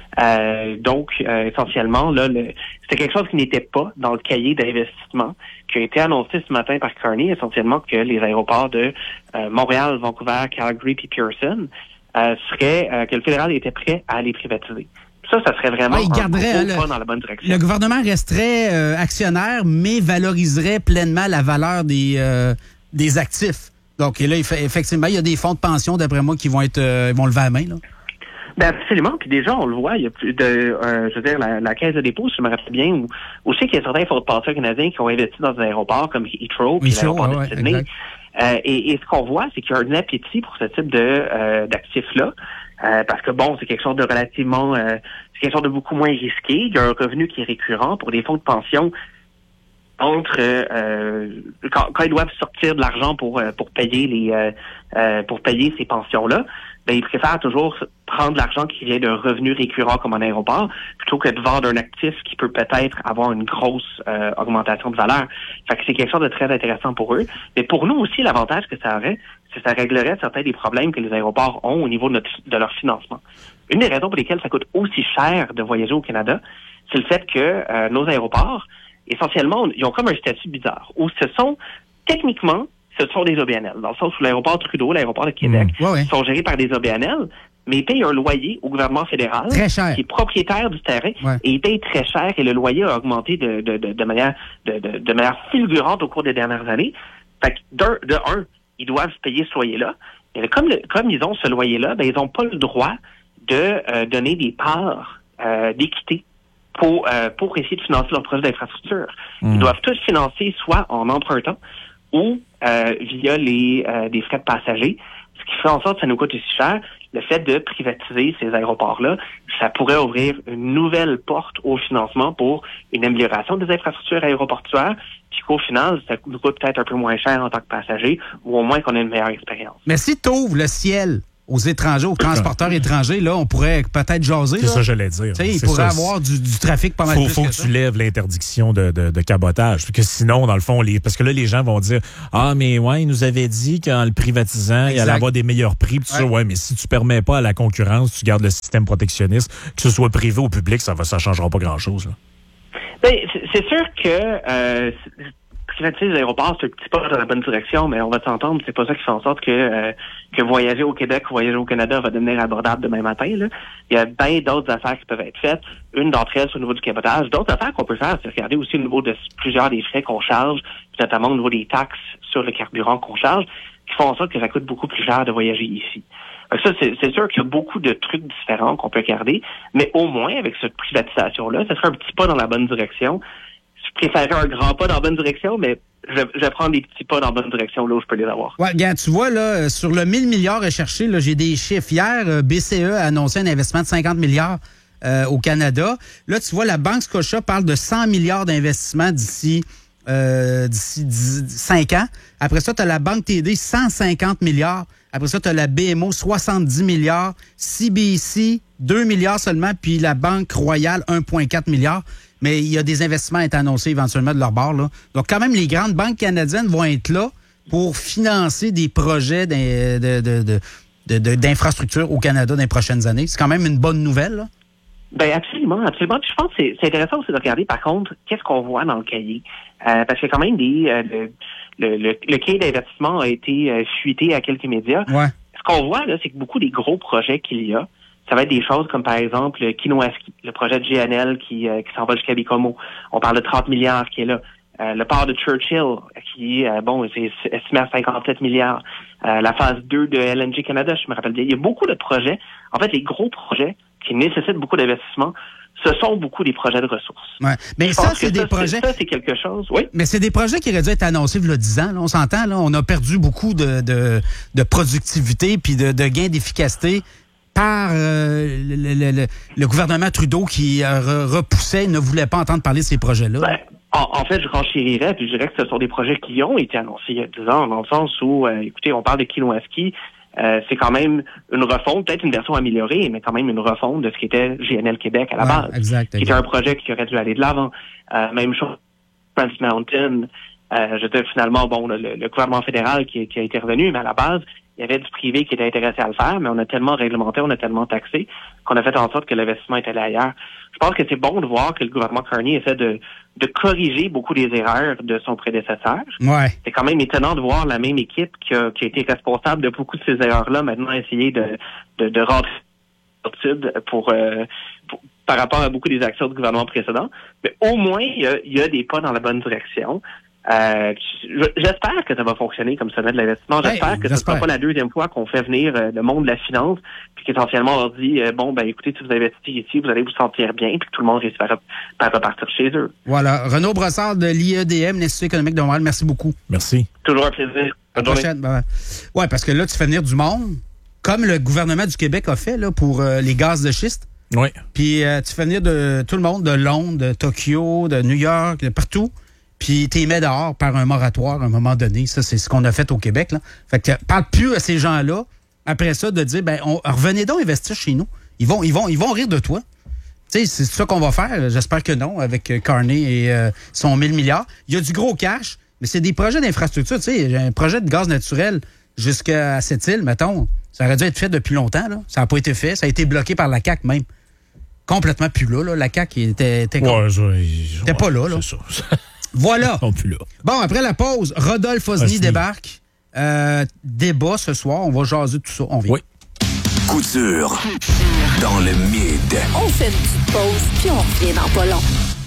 Euh, donc, euh, essentiellement, là, le, c'était quelque chose qui n'était pas dans le cahier d'investissement qui a été annoncé ce matin par Carney, essentiellement que les aéroports de euh, Montréal, Vancouver, Calgary puis Pearson euh, seraient, euh, que le fédéral était prêt à les privatiser. Ça, ça serait vraiment ouais, il garderait, un le, pas dans la bonne direction. Le gouvernement resterait euh, actionnaire, mais valoriserait pleinement la valeur des, euh, des actifs. Donc, et là, effectivement, il y a des fonds de pension, d'après moi, qui vont être euh, vont lever la main, là. Ben absolument. Puis déjà, on le voit, il y a plus de, euh, je veux dire, la, la caisse de dépôt, si je me rappelle bien, où, où je sais qu'il y a certains fonds de pension canadiens qui ont investi dans un aéroport comme Heathrow, puis l'aéroport ouais, de Sydney. Ouais, euh, et, et ce qu'on voit, c'est qu'il y a un appétit pour ce type de euh, d'actifs-là. Euh, parce que bon, c'est quelque chose de relativement, euh, c'est quelque chose de beaucoup moins risqué. Il y a un revenu qui est récurrent pour des fonds de pension entre euh, quand, quand ils doivent sortir de l'argent pour euh, pour payer les euh, euh, pour payer ces pensions-là, ben ils préfèrent toujours prendre l'argent qui vient d'un revenu récurrent comme un aéroport plutôt que de vendre un actif qui peut peut-être avoir une grosse euh, augmentation de valeur. Fait que c'est quelque chose de très intéressant pour eux. Mais pour nous aussi, l'avantage que ça aurait, c'est que ça réglerait certains des problèmes que les aéroports ont au niveau de, notre, de leur financement. Une des raisons pour lesquelles ça coûte aussi cher de voyager au Canada, c'est le fait que euh, nos aéroports, essentiellement, ils ont comme un statut bizarre, où ce sont, techniquement, ce sont des O B N L, dans le sens où l'aéroport Trudeau, l'aéroport de Québec, mmh, ouais, ouais. sont gérés par des O B N L, mais ils payent un loyer au gouvernement fédéral, très cher, qui est propriétaire du terrain, ouais. et ils payent très cher, et le loyer a augmenté de, de, de, de manière de, de, de manière fulgurante au cours des dernières années. Fait que, d'un, de un, ils doivent payer ce loyer-là, et comme, le, comme ils ont ce loyer-là, ben, ils n'ont pas le droit de euh, donner des parts euh, d'équité pour euh, pour essayer de financer leur projet d'infrastructure. Mmh. Ils doivent tous financer soit en empruntant ou euh, via les euh, des frais de passagers. ce qui fait en sorte que ça nous coûte aussi cher, le fait de privatiser ces aéroports-là, ça pourrait ouvrir une nouvelle porte au financement pour une amélioration des infrastructures aéroportuaires, puis qu'au final, ça nous coûte peut-être un peu moins cher en tant que passager, ou au moins qu'on ait une meilleure expérience. Mais si tu ouvres le ciel aux étrangers, aux transporteurs étrangers, là, on pourrait peut-être jaser. C'est là. ça que j'allais dire. Tu sais, il C'est pourrait ça, avoir du, du trafic pas mal faut, plus faut que, que ça. tu lèves l'interdiction de, de, de cabotage. Parce que sinon, dans le fond, les, parce que là, les gens vont dire « Ah, mais ouais, il nous avait dit qu'en le privatisant, Exact. il allait avoir des meilleurs prix. » Puis tout ça, ouais, mais si tu permets pas à la concurrence, tu gardes le système protectionniste, que ce soit privé ou public, ça va, ça changera pas grand-chose. Là. Ben, c'est, c'est sûr que euh, privatiser les aéroports, c'est un petit pas dans la bonne direction, mais on va s'entendre, c'est pas ça qui fait en sorte que euh, que voyager au Québec ou voyager au Canada va devenir abordable demain matin. Là. Il y a bien d'autres affaires qui peuvent être faites. Une d'entre elles, c'est au niveau du cabotage. D'autres affaires qu'on peut faire, c'est regarder aussi au niveau de plusieurs des frais qu'on charge, puis notamment au niveau des taxes sur le carburant qu'on charge, qui font en sorte que ça coûte beaucoup plus cher de voyager ici. Donc ça, c'est, c'est sûr qu'il y a beaucoup de trucs différents qu'on peut regarder, mais au moins, avec cette privatisation-là, ça serait un petit pas dans la bonne direction. Je préférerais un grand pas dans la bonne direction, mais je, je vais prendre des petits pas dans la bonne direction là où je peux les avoir. Ouais, regarde, tu vois, là, sur le mille milliards recherché, là, j'ai des chiffres. Hier, B C E a annoncé un investissement de cinquante milliards euh, au Canada. Là, tu vois, la Banque Scotia parle de cent milliards d'investissements d'ici euh, d'ici cinq ans. Après ça, tu as la Banque T D, cent cinquante milliards. Après ça, tu as la B M O, soixante-dix milliards. C B C, deux milliards seulement. Puis la Banque Royale, un virgule quatre milliard. Mais il y a des investissements à être annoncés éventuellement de leur bord. Là. Donc, quand même, les grandes banques canadiennes vont être là pour financer des projets de, de, de, de, de, de, d'infrastructures au Canada dans les prochaines années. C'est quand même une bonne nouvelle. Là. Ben absolument, absolument. Puis je pense que c'est, c'est intéressant aussi de regarder, par contre, qu'est-ce qu'on voit dans le cahier. Euh, parce que quand même, des, euh, le, le, le, le cahier d'investissement a été euh, fuité à quelques médias. Ouais. Ce qu'on voit, là, c'est que beaucoup des gros projets qu'il y a, ça va être des choses comme, par exemple, le Kinoaski, le projet de G N L qui, euh, qui s'en va jusqu'à Baie-Comeau. On parle de trente milliards qui est là. Euh, le port de Churchill, qui est, euh, bon, c'est estimé à cinquante-sept milliards. Euh, la phase deux de L N G Canada, je me rappelle bien. Il y a beaucoup de projets. En fait, les gros projets qui nécessitent beaucoup d'investissement, ce sont beaucoup des projets de ressources. Ouais. Mais je ça, pense c'est que des ça, projets... C'est, ça, c'est quelque chose, oui. Mais c'est des projets qui auraient dû être annoncés il y a dix ans. Là, on s'entend, là. On a perdu beaucoup de, de, de productivité puis de, de gains d'efficacité par euh, le, le, le, le gouvernement Trudeau qui euh, repoussait, ne voulait pas entendre parler de ces projets-là. Ben, en, en fait, je renchérirais, puis je dirais que ce sont des projets qui ont été annoncés il y a dix ans, dans le sens où, euh, écoutez, on parle de Kinoaski, euh, c'est quand même une refonte, peut-être une version améliorée, mais quand même une refonte de ce qui était G N L Québec à la ouais, base. Exact, qui exact. était un projet qui aurait dû aller de l'avant. Euh, même chose, Trans Mountain, euh, je veux dire, finalement, bon, le, le gouvernement fédéral qui, qui a été revenu, mais à la base, il y avait du privé qui était intéressé à le faire, mais on a tellement réglementé, on a tellement taxé qu'on a fait en sorte que l'investissement est allé ailleurs. Je pense que c'est bon de voir que le gouvernement Carney essaie de, de corriger beaucoup des erreurs de son prédécesseur. Ouais. C'est quand même étonnant de voir la même équipe qui a, qui a été responsable de beaucoup de ces erreurs-là maintenant essayer de, de, de rentrer pour, euh, pour par rapport à beaucoup des actions du gouvernement précédent. Mais au moins, il y a, il y a des pas dans la bonne direction. Euh, j'espère que ça va fonctionner comme sommet de l'investissement. J'espère hey, que ce ne sera pas la deuxième fois qu'on fait venir euh, le monde de la finance, puis qu'essentiellement on leur dit euh, bon ben écoutez, si vous investissez ici, vous allez vous sentir bien, puis que tout le monde risque de repartir chez eux. Voilà. Renaud Brossard de l'I E D M, l'Institut économique de Montréal, merci beaucoup. Merci. Toujours un plaisir. À la prochaine. Ben, ouais, parce que là, tu fais venir du monde, comme le gouvernement du Québec a fait là, pour euh, les gaz de schiste. Oui. Puis euh, tu fais venir de tout le monde, de Londres, de Tokyo, de New York, de partout. Puis t'es mis dehors par un moratoire à un moment donné. Ça, c'est ce qu'on a fait au Québec. Là. Fait que parle plus à ces gens-là, après ça, de dire, ben, on, revenez donc investir chez nous. Ils vont, ils vont, ils vont rire de toi. Tu sais, c'est ça qu'on va faire. J'espère que non, avec Carney et euh, son mille milliards. Il y a du gros cash, mais c'est des projets d'infrastructure. Tu sais, un projet de gaz naturel jusqu'à cette île, mettons, ça aurait dû être fait depuis longtemps. Là. Ça n'a pas été fait. Ça a été bloqué par la C A Q même. Complètement plus là. là. La C A Q était, était, ouais, je, je, était pas là. là. C'est ça. Voilà. Plus là. Bon, après la pause, Rodolphe Osny, Osny. débarque. Euh, débat ce soir. On va jaser tout ça. On vient. Oui. Couture dans le mid. On fait une petite pause, puis on revient dans pas long.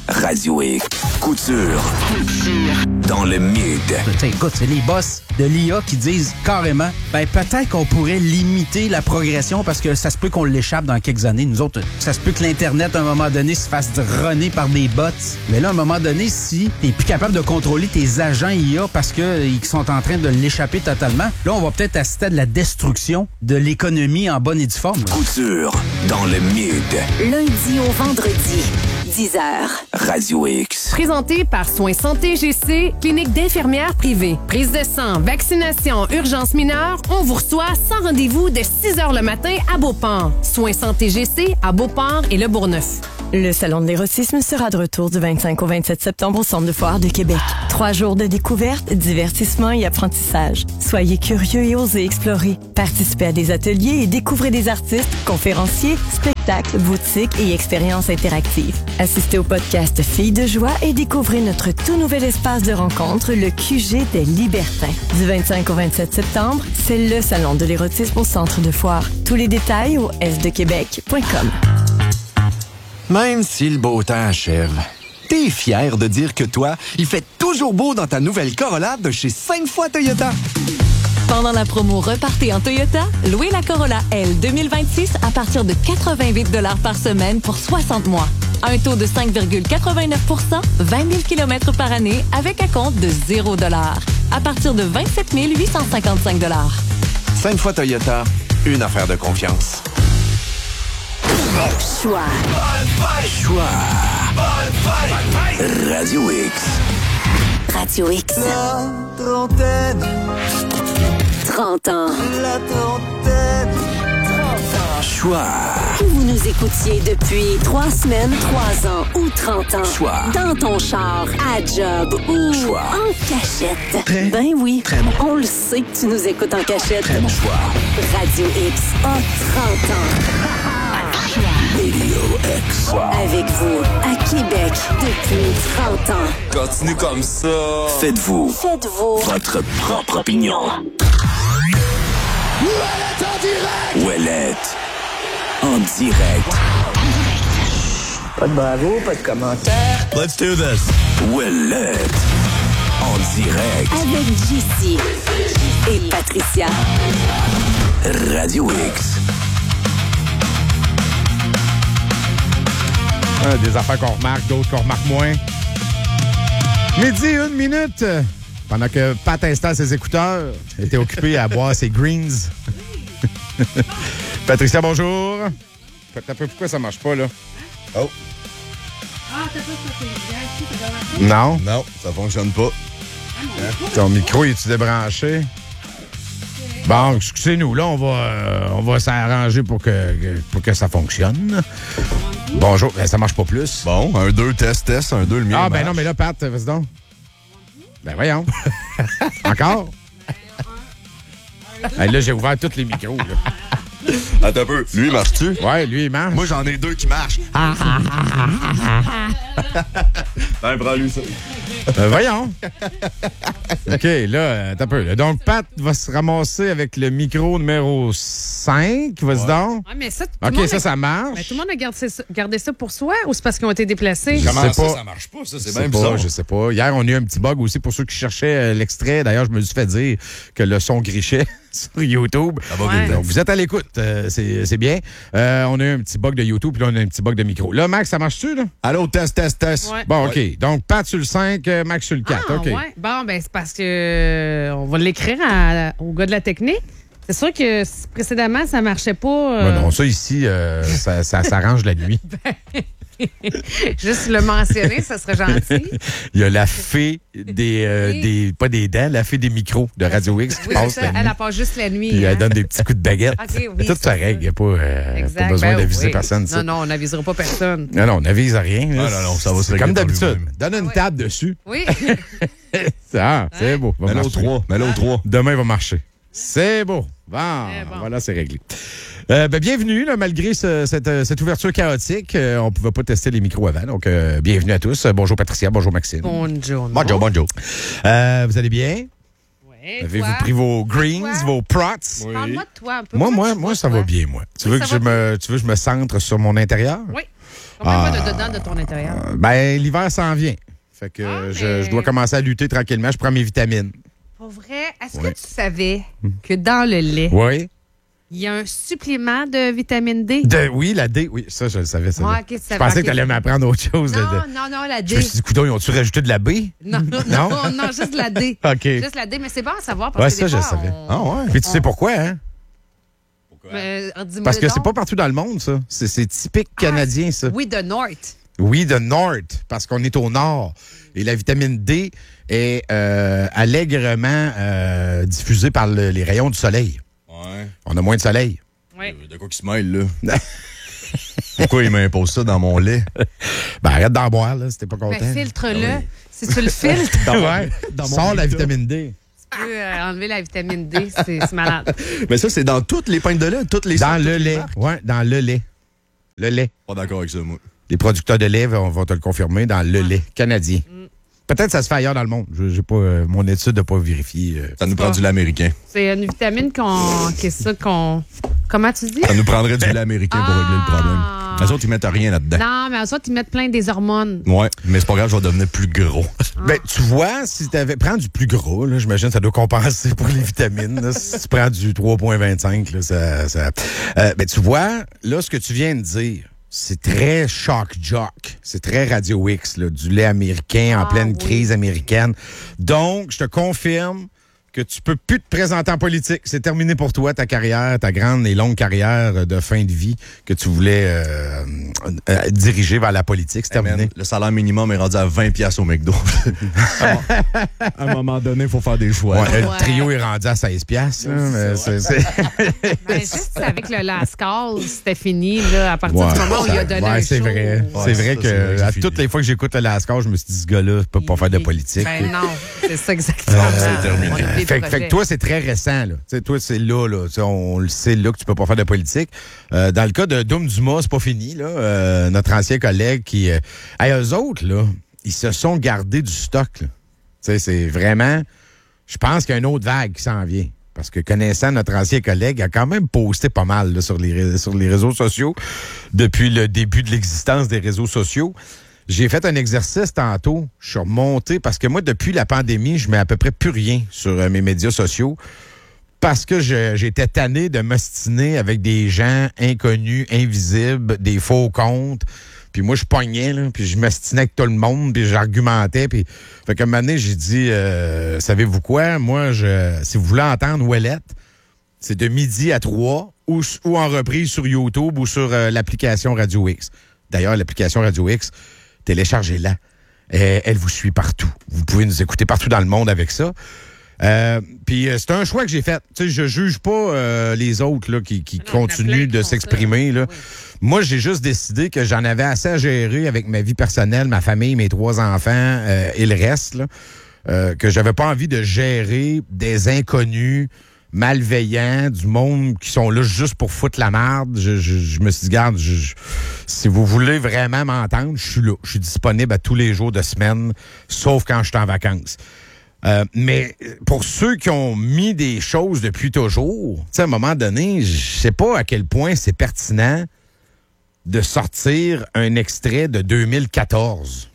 Radio X. Couture. Dans le mid. T'sais, écoute, c'est les boss de l'I A qui disent carrément, ben peut-être qu'on pourrait limiter la progression parce que ça se peut qu'on l'échappe dans quelques années. Nous autres, ça se peut que l'Internet, à un moment donné, se fasse runner par des bots. Mais là, à un moment donné, si t'es plus capable de contrôler tes agents I A parce qu'ils sont en train de l'échapper totalement, là, on va peut-être assister à de la destruction de l'économie en bonne et due forme. Là. Couture. Dans le mid. Lundi au vendredi, dix heures. Radio X. Présenté par Soins Santé G C, clinique d'infirmières privée. Prise de sang, vaccination, urgence mineure, on vous reçoit sans rendez-vous de six heures le matin à Beauport. Soins Santé G C à Beauport et Le Bourgneuf. Le Salon de l'érotisme sera de retour du vingt-cinq au vingt-sept septembre au Centre de foire de Québec. Trois jours de découverte, divertissement et apprentissage. Soyez curieux et osez explorer. Participez à des ateliers et découvrez des artistes, conférenciers, spectacles, boutiques et expériences interactives. Assistez au podcast Filles de joie et découvrez notre tout nouvel espace de rencontre, le Q G des Libertins. Du vingt-cinq au vingt-sept septembre, c'est le Salon de l'érotisme au Centre de foire. Tous les détails au s de québec point com. Même si le beau temps achève, t'es fier de dire que toi, il fait toujours beau dans ta nouvelle Corolla de chez cinq fois Toyota. Pendant la promo Repartez en Toyota, louez la Corolla L deux mille vingt-six à partir de quatre-vingt-huit dollars par semaine pour soixante mois. Un taux de cinq virgule quatre-vingt-neuf pour cent, vingt mille kilomètres par année avec acompte de zéro dollar. À partir de vingt-sept mille huit cent cinquante-cinq dollars. cinq fois Toyota, une affaire de confiance. Choix. Choix. Radio X. Radio X. La trentaine. trente ans. La trentaine. Choix. Que vous nous écoutiez depuis trois semaines, trois ans ou trente ans. Choix. Dans ton char, à job ou Choix. en cachette. Très, ben oui, très bon. on le sait que tu nous écoutes en cachette. Très bon choix. Radio X a trente ans. Radio X. Avec vous, à Québec, depuis trente ans. Continue comme ça. Faites-vous Faites-vous votre propre opinion. Ouellette en direct. Pas de bravo, pas de commentaire. Let's do this. Ouellette en direct. avec J C et Patricia. Radio X. Ah, des affaires qu'on remarque, d'autres qu'on remarque moins. Midi, une minute. Pendant que Pat installe ses écouteurs, elle était occupée à boire ses greens. Patricia, bonjour. T'as peu pourquoi ça marche pas, là? Oh. Ah, t'as pas ça, Non? Non, ça fonctionne pas. Ton micro, est-tu débranché? Bon, excusez-nous, là, on va, euh, on va s'arranger pour que, que- pour que ça fonctionne. Bonjour. Ben, ça marche pas plus. Bon, un deux, test, test, un deux, le mien. Ah, ben marche. non, mais là, Pat, vas-y donc. Ben voyons. Encore? Hey, là, j'ai ouvert tous les micros, là. Attends un peu. Lui, marche-tu? Ouais, lui, il marche. Moi, j'en ai deux qui marchent. Ben, prends-lui ça. Ben voyons. OK, là, euh, attends un peu. Là. Donc, Pat va se ramasser avec le micro numéro cinq. Vas-y donc. Ouais, mais ça, tout le OK, monde ça, a- ça marche. Mais tout le monde a gardé ça, gardé ça pour soi ou c'est parce qu'ils ont été déplacés? Je Comment sais ça, pas. ça marche pas? Ça, Je c'est sais bien pas, bizarre. je sais pas. Hier, on a eu un petit bug aussi pour ceux qui cherchaient euh, l'extrait. D'ailleurs, je me suis fait dire que le son grichait sur YouTube. Ça va Ouais. vite. Donc, vous êtes à l'écoute. euh, c'est c'est bien. Euh, on a eu un petit bug de YouTube, puis là, on a un petit bug de micro. Là, Max, ça marche-tu, là? Allô, test, test, test. Ouais. Bon, OK. Ouais. Donc, Pat sur le cinq, euh, Max sur le quatre. Ah, OK. ouais. Bon, ben, c'est parce que euh, on va l'écrire à- au gars de la technique. C'est sûr que si précédemment, ça marchait pas. euh, Ouais, non, ça ici, euh, ça, ça s'arrange la nuit. Juste le mentionner, ça serait gentil. Il y a la fée des, euh, Oui. des. Pas des dents, la fée des micros de Radio X qui Oui, passe c'est la ça. nuit. Elle a pas juste la nuit. Puis hein. elle donne des petits coups de baguette. OK, oui, Mais tout c'est ça ça. règle. Il n'y a pas, euh, Exact. pas besoin Ben d'aviser oui. personne. Ça. Non, non, on n'avisera pas personne. Non, non, on n'avise rien. là. Ah, non, non, ça va se C'est régler comme par d'habitude. lui-même. Donne une ouais. table dessus. Oui. Ah, c'est beau. Va Mets-le au marcher. trois. Mets-le au trois. Demain, il va marcher. C'est beau. Bon, C'est bon. voilà, c'est réglé. Euh, ben, bienvenue, là, malgré ce- cette, euh, cette ouverture chaotique. euh, on ne pouvait pas tester les micros avant. Donc, euh, bienvenue à tous. Euh, bonjour Patricia, bonjour Maxime. Bonjour. Bonjour, bonjour. Euh, vous allez bien? Ouais, Avez-vous toi? pris vos greens, Toi? vos prots? Parle-moi de toi un peu. moi, Comment moi, tu moi, vas, ça toi? va bien, moi. Tu Oui, veux, ça que je va me, tu veux que je me centre sur mon intérieur? Oui. Ah, Combien de dedans de ton intérieur? Euh, ben, l'hiver s'en vient. Fait que Ah, je, mais- je dois commencer à lutter tranquillement. Je prends mes vitamines. Pour vrai, est-ce Ouais. que tu savais que dans le lait, Oui. il y a un supplément de vitamine D? De, oui, la D, oui, ça, je le savais. Ça, Ouais, là. ok, tu je savais, pensais ok. que tu allais m'apprendre autre chose. Non, là, de- non, non, la D. Je me suis dit, coudonc, ils ont-tu rajouté de la B? Non, non, Non? non, non, juste la D. OK. Juste la D, mais c'est bon à savoir parce Ouais, que ça, des je fois, savais. on- Ah, ouais. Puis tu sais pourquoi, hein? Mais, euh, dis-moi Parce que donc. c'est pas partout dans le monde, ça. C'est, c'est typique canadien, ça. Oui, de North. Oui, de North, parce qu'on est au nord. Et la vitamine D est euh, allègrement euh, diffusée par le- les rayons du soleil. Ouais. On a moins de soleil. Oui. De quoi qu'il se mêle, là? Pourquoi il m'impose ça dans mon lait? Ben, arrête d'en boire, là, si t'es pas content. Ben, filtre-le. Ah oui. Si tu le filtres, Dans mon- ouais. dans mon Sors la Vita. vitamine D. tu peux euh, enlever la vitamine D. C'est c'est malade. Mais ça, c'est dans toutes les pintes de lait, toutes les Dans sortes, le toutes les lait. marques? Ouais, dans le lait. Le lait. Pas d'accord avec ça, moi. Les producteurs de lait vont, vont te le confirmer dans le lait canadien. Peut-être que ça se fait ailleurs dans le monde. Je, j'ai pas, euh, mon étude n'a pas vérifié. euh. Ça nous prend du lait américain. C'est une vitamine qu'on. Qu'est-ce ça qu'on. Comment tu dis? Ça nous prendrait du lait américain pour régler le problème. Ah. Les autres, ils mettent rien là-dedans. Non, mais en soit, ils mettent plein des hormones. Ouais, mais c'est pas grave, je vais devenir plus gros. Ben, tu vois, si tu avais. Prends du plus gros, là, j'imagine que ça doit compenser pour les vitamines. Là. Si tu prends du trois virgule vingt-cinq, là, ça. ça euh, ben, tu vois, là, ce que tu viens de dire, c'est très shock jock. C'est très Radio X, là, du lait américain en Ah, pleine oui. crise américaine. Donc, je te confirme que tu peux plus te présenter en politique. C'est terminé pour toi, ta carrière, ta grande et longue carrière de fin de vie que tu voulais euh, euh, diriger vers la politique. C'est Hey, terminé. man, le salaire minimum est rendu à vingt piastres au McDo. à un moment donné, il faut faire des choix. Ouais, Ouais. Le trio est rendu à seize piastres. là, mais c'est- c'est- Ben, juste avec le last call, c'était fini, là, à partir Ouais. du moment où il a donné Ouais, un c'est show. vrai. Ouais, c'est vrai ça, c'est vrai que que à c'est toutes fini. les fois que j'écoute le Lascar, je me suis dit, ce gars-là ne peut pas faire de politique. Ben non, c'est ça exactement. Non, c'est terminé. On a des Fait, que- fait projets. que toi, c'est très récent. Là. Tu sais, toi, c'est là. là. Tu sais, on le sait là que tu peux pas faire de politique. Euh, dans le cas de Doom Dumas, c'est pas fini. Là. Euh, notre ancien collègue qui... Euh, hey, eux autres, là, ils se sont gardés du stock. là. Tu sais, c'est vraiment... Je pense qu'il y a une autre vague qui s'en vient. Parce que connaissant notre ancien collègue, il a quand même posté pas mal là, sur, les, ré- sur les réseaux sociaux depuis le début de l'existence des réseaux sociaux. J'ai fait un exercice tantôt. Je suis remonté parce que moi, depuis la pandémie, je mets à peu près plus rien sur euh, mes médias sociaux parce que je- j'étais tanné de m'ostiner avec des gens inconnus, invisibles, des faux comptes. Puis moi, je pognais, là, puis je m'ostinais avec tout le monde, puis j'argumentais. Puis... Fait qu'à un moment donné, j'ai dit, euh, savez-vous quoi? Moi, je, si vous voulez entendre Ouellette, c'est de midi à trois ou, ou en reprise sur YouTube ou sur euh, l'application Radio X. D'ailleurs, l'application Radio X, téléchargez-la. Elle, elle vous suit partout. Vous pouvez nous écouter partout dans le monde avec ça. Euh, Puis euh, c'est un choix que j'ai fait. Tu sais, je juge pas euh, les autres là, qui, qui Non, il y en a plein continuent qui de font s'exprimer. ça. Là. Oui. Moi, j'ai juste décidé que j'en avais assez à gérer avec ma vie personnelle, ma famille, mes trois enfants euh, et le reste. Là, euh, que j'avais pas envie de gérer des inconnus malveillants, du monde qui sont là juste pour foutre la merde. Je, je, je me suis dit, garde, je, je- si vous voulez vraiment m'entendre, je suis là. Je suis disponible à tous les jours de semaine, sauf quand je suis en vacances. Euh, mais pour ceux qui ont mis des choses depuis toujours, tu sais, à un moment donné, je sais pas à quel point c'est pertinent de sortir un extrait de deux mille quatorze.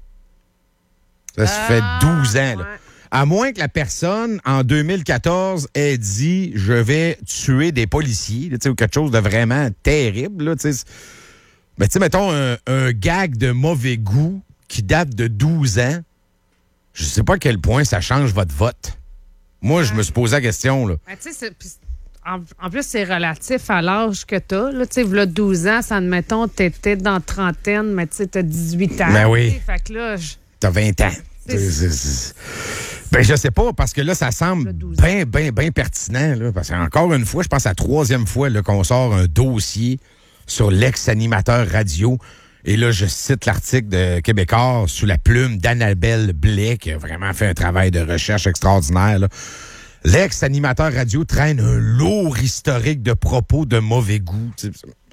Ça se fait douze ans, là. ouais. À moins que la personne, en deux mille quatorze, ait dit « Je vais tuer des policiers », tu sais, ou quelque chose de vraiment terrible, là, tu sais. Mais tu sais, mettons, un, un gag de mauvais goût qui date de douze ans, je sais pas à quel point ça change votre vote. Moi, je me suis posé la question, là. Ben, tu sais, c'est- puis en, en plus, c'est relatif à l'âge que tu as. Tu sais, v'là douze ans, ça admettons, tu étais dans trentaine, mais tu sais, tu as dix-huit ans. Ben oui. tu sais. Fait que là, je- T'as vingt ans. C'est- C'est- c'est- c'est- Ben, je sais pas, parce que là, ça semble bien, bien, bien pertinent. Là, parce qu'encore une fois, je pense à la troisième fois là, qu'on sort un dossier sur l'ex-animateur radio. Et là, je cite l'article de Québécois sous la plume d'Annabelle Blais, qui a vraiment fait un travail de recherche extraordinaire. là. L'ex-animateur radio traîne un lourd historique de propos de mauvais goût. Tu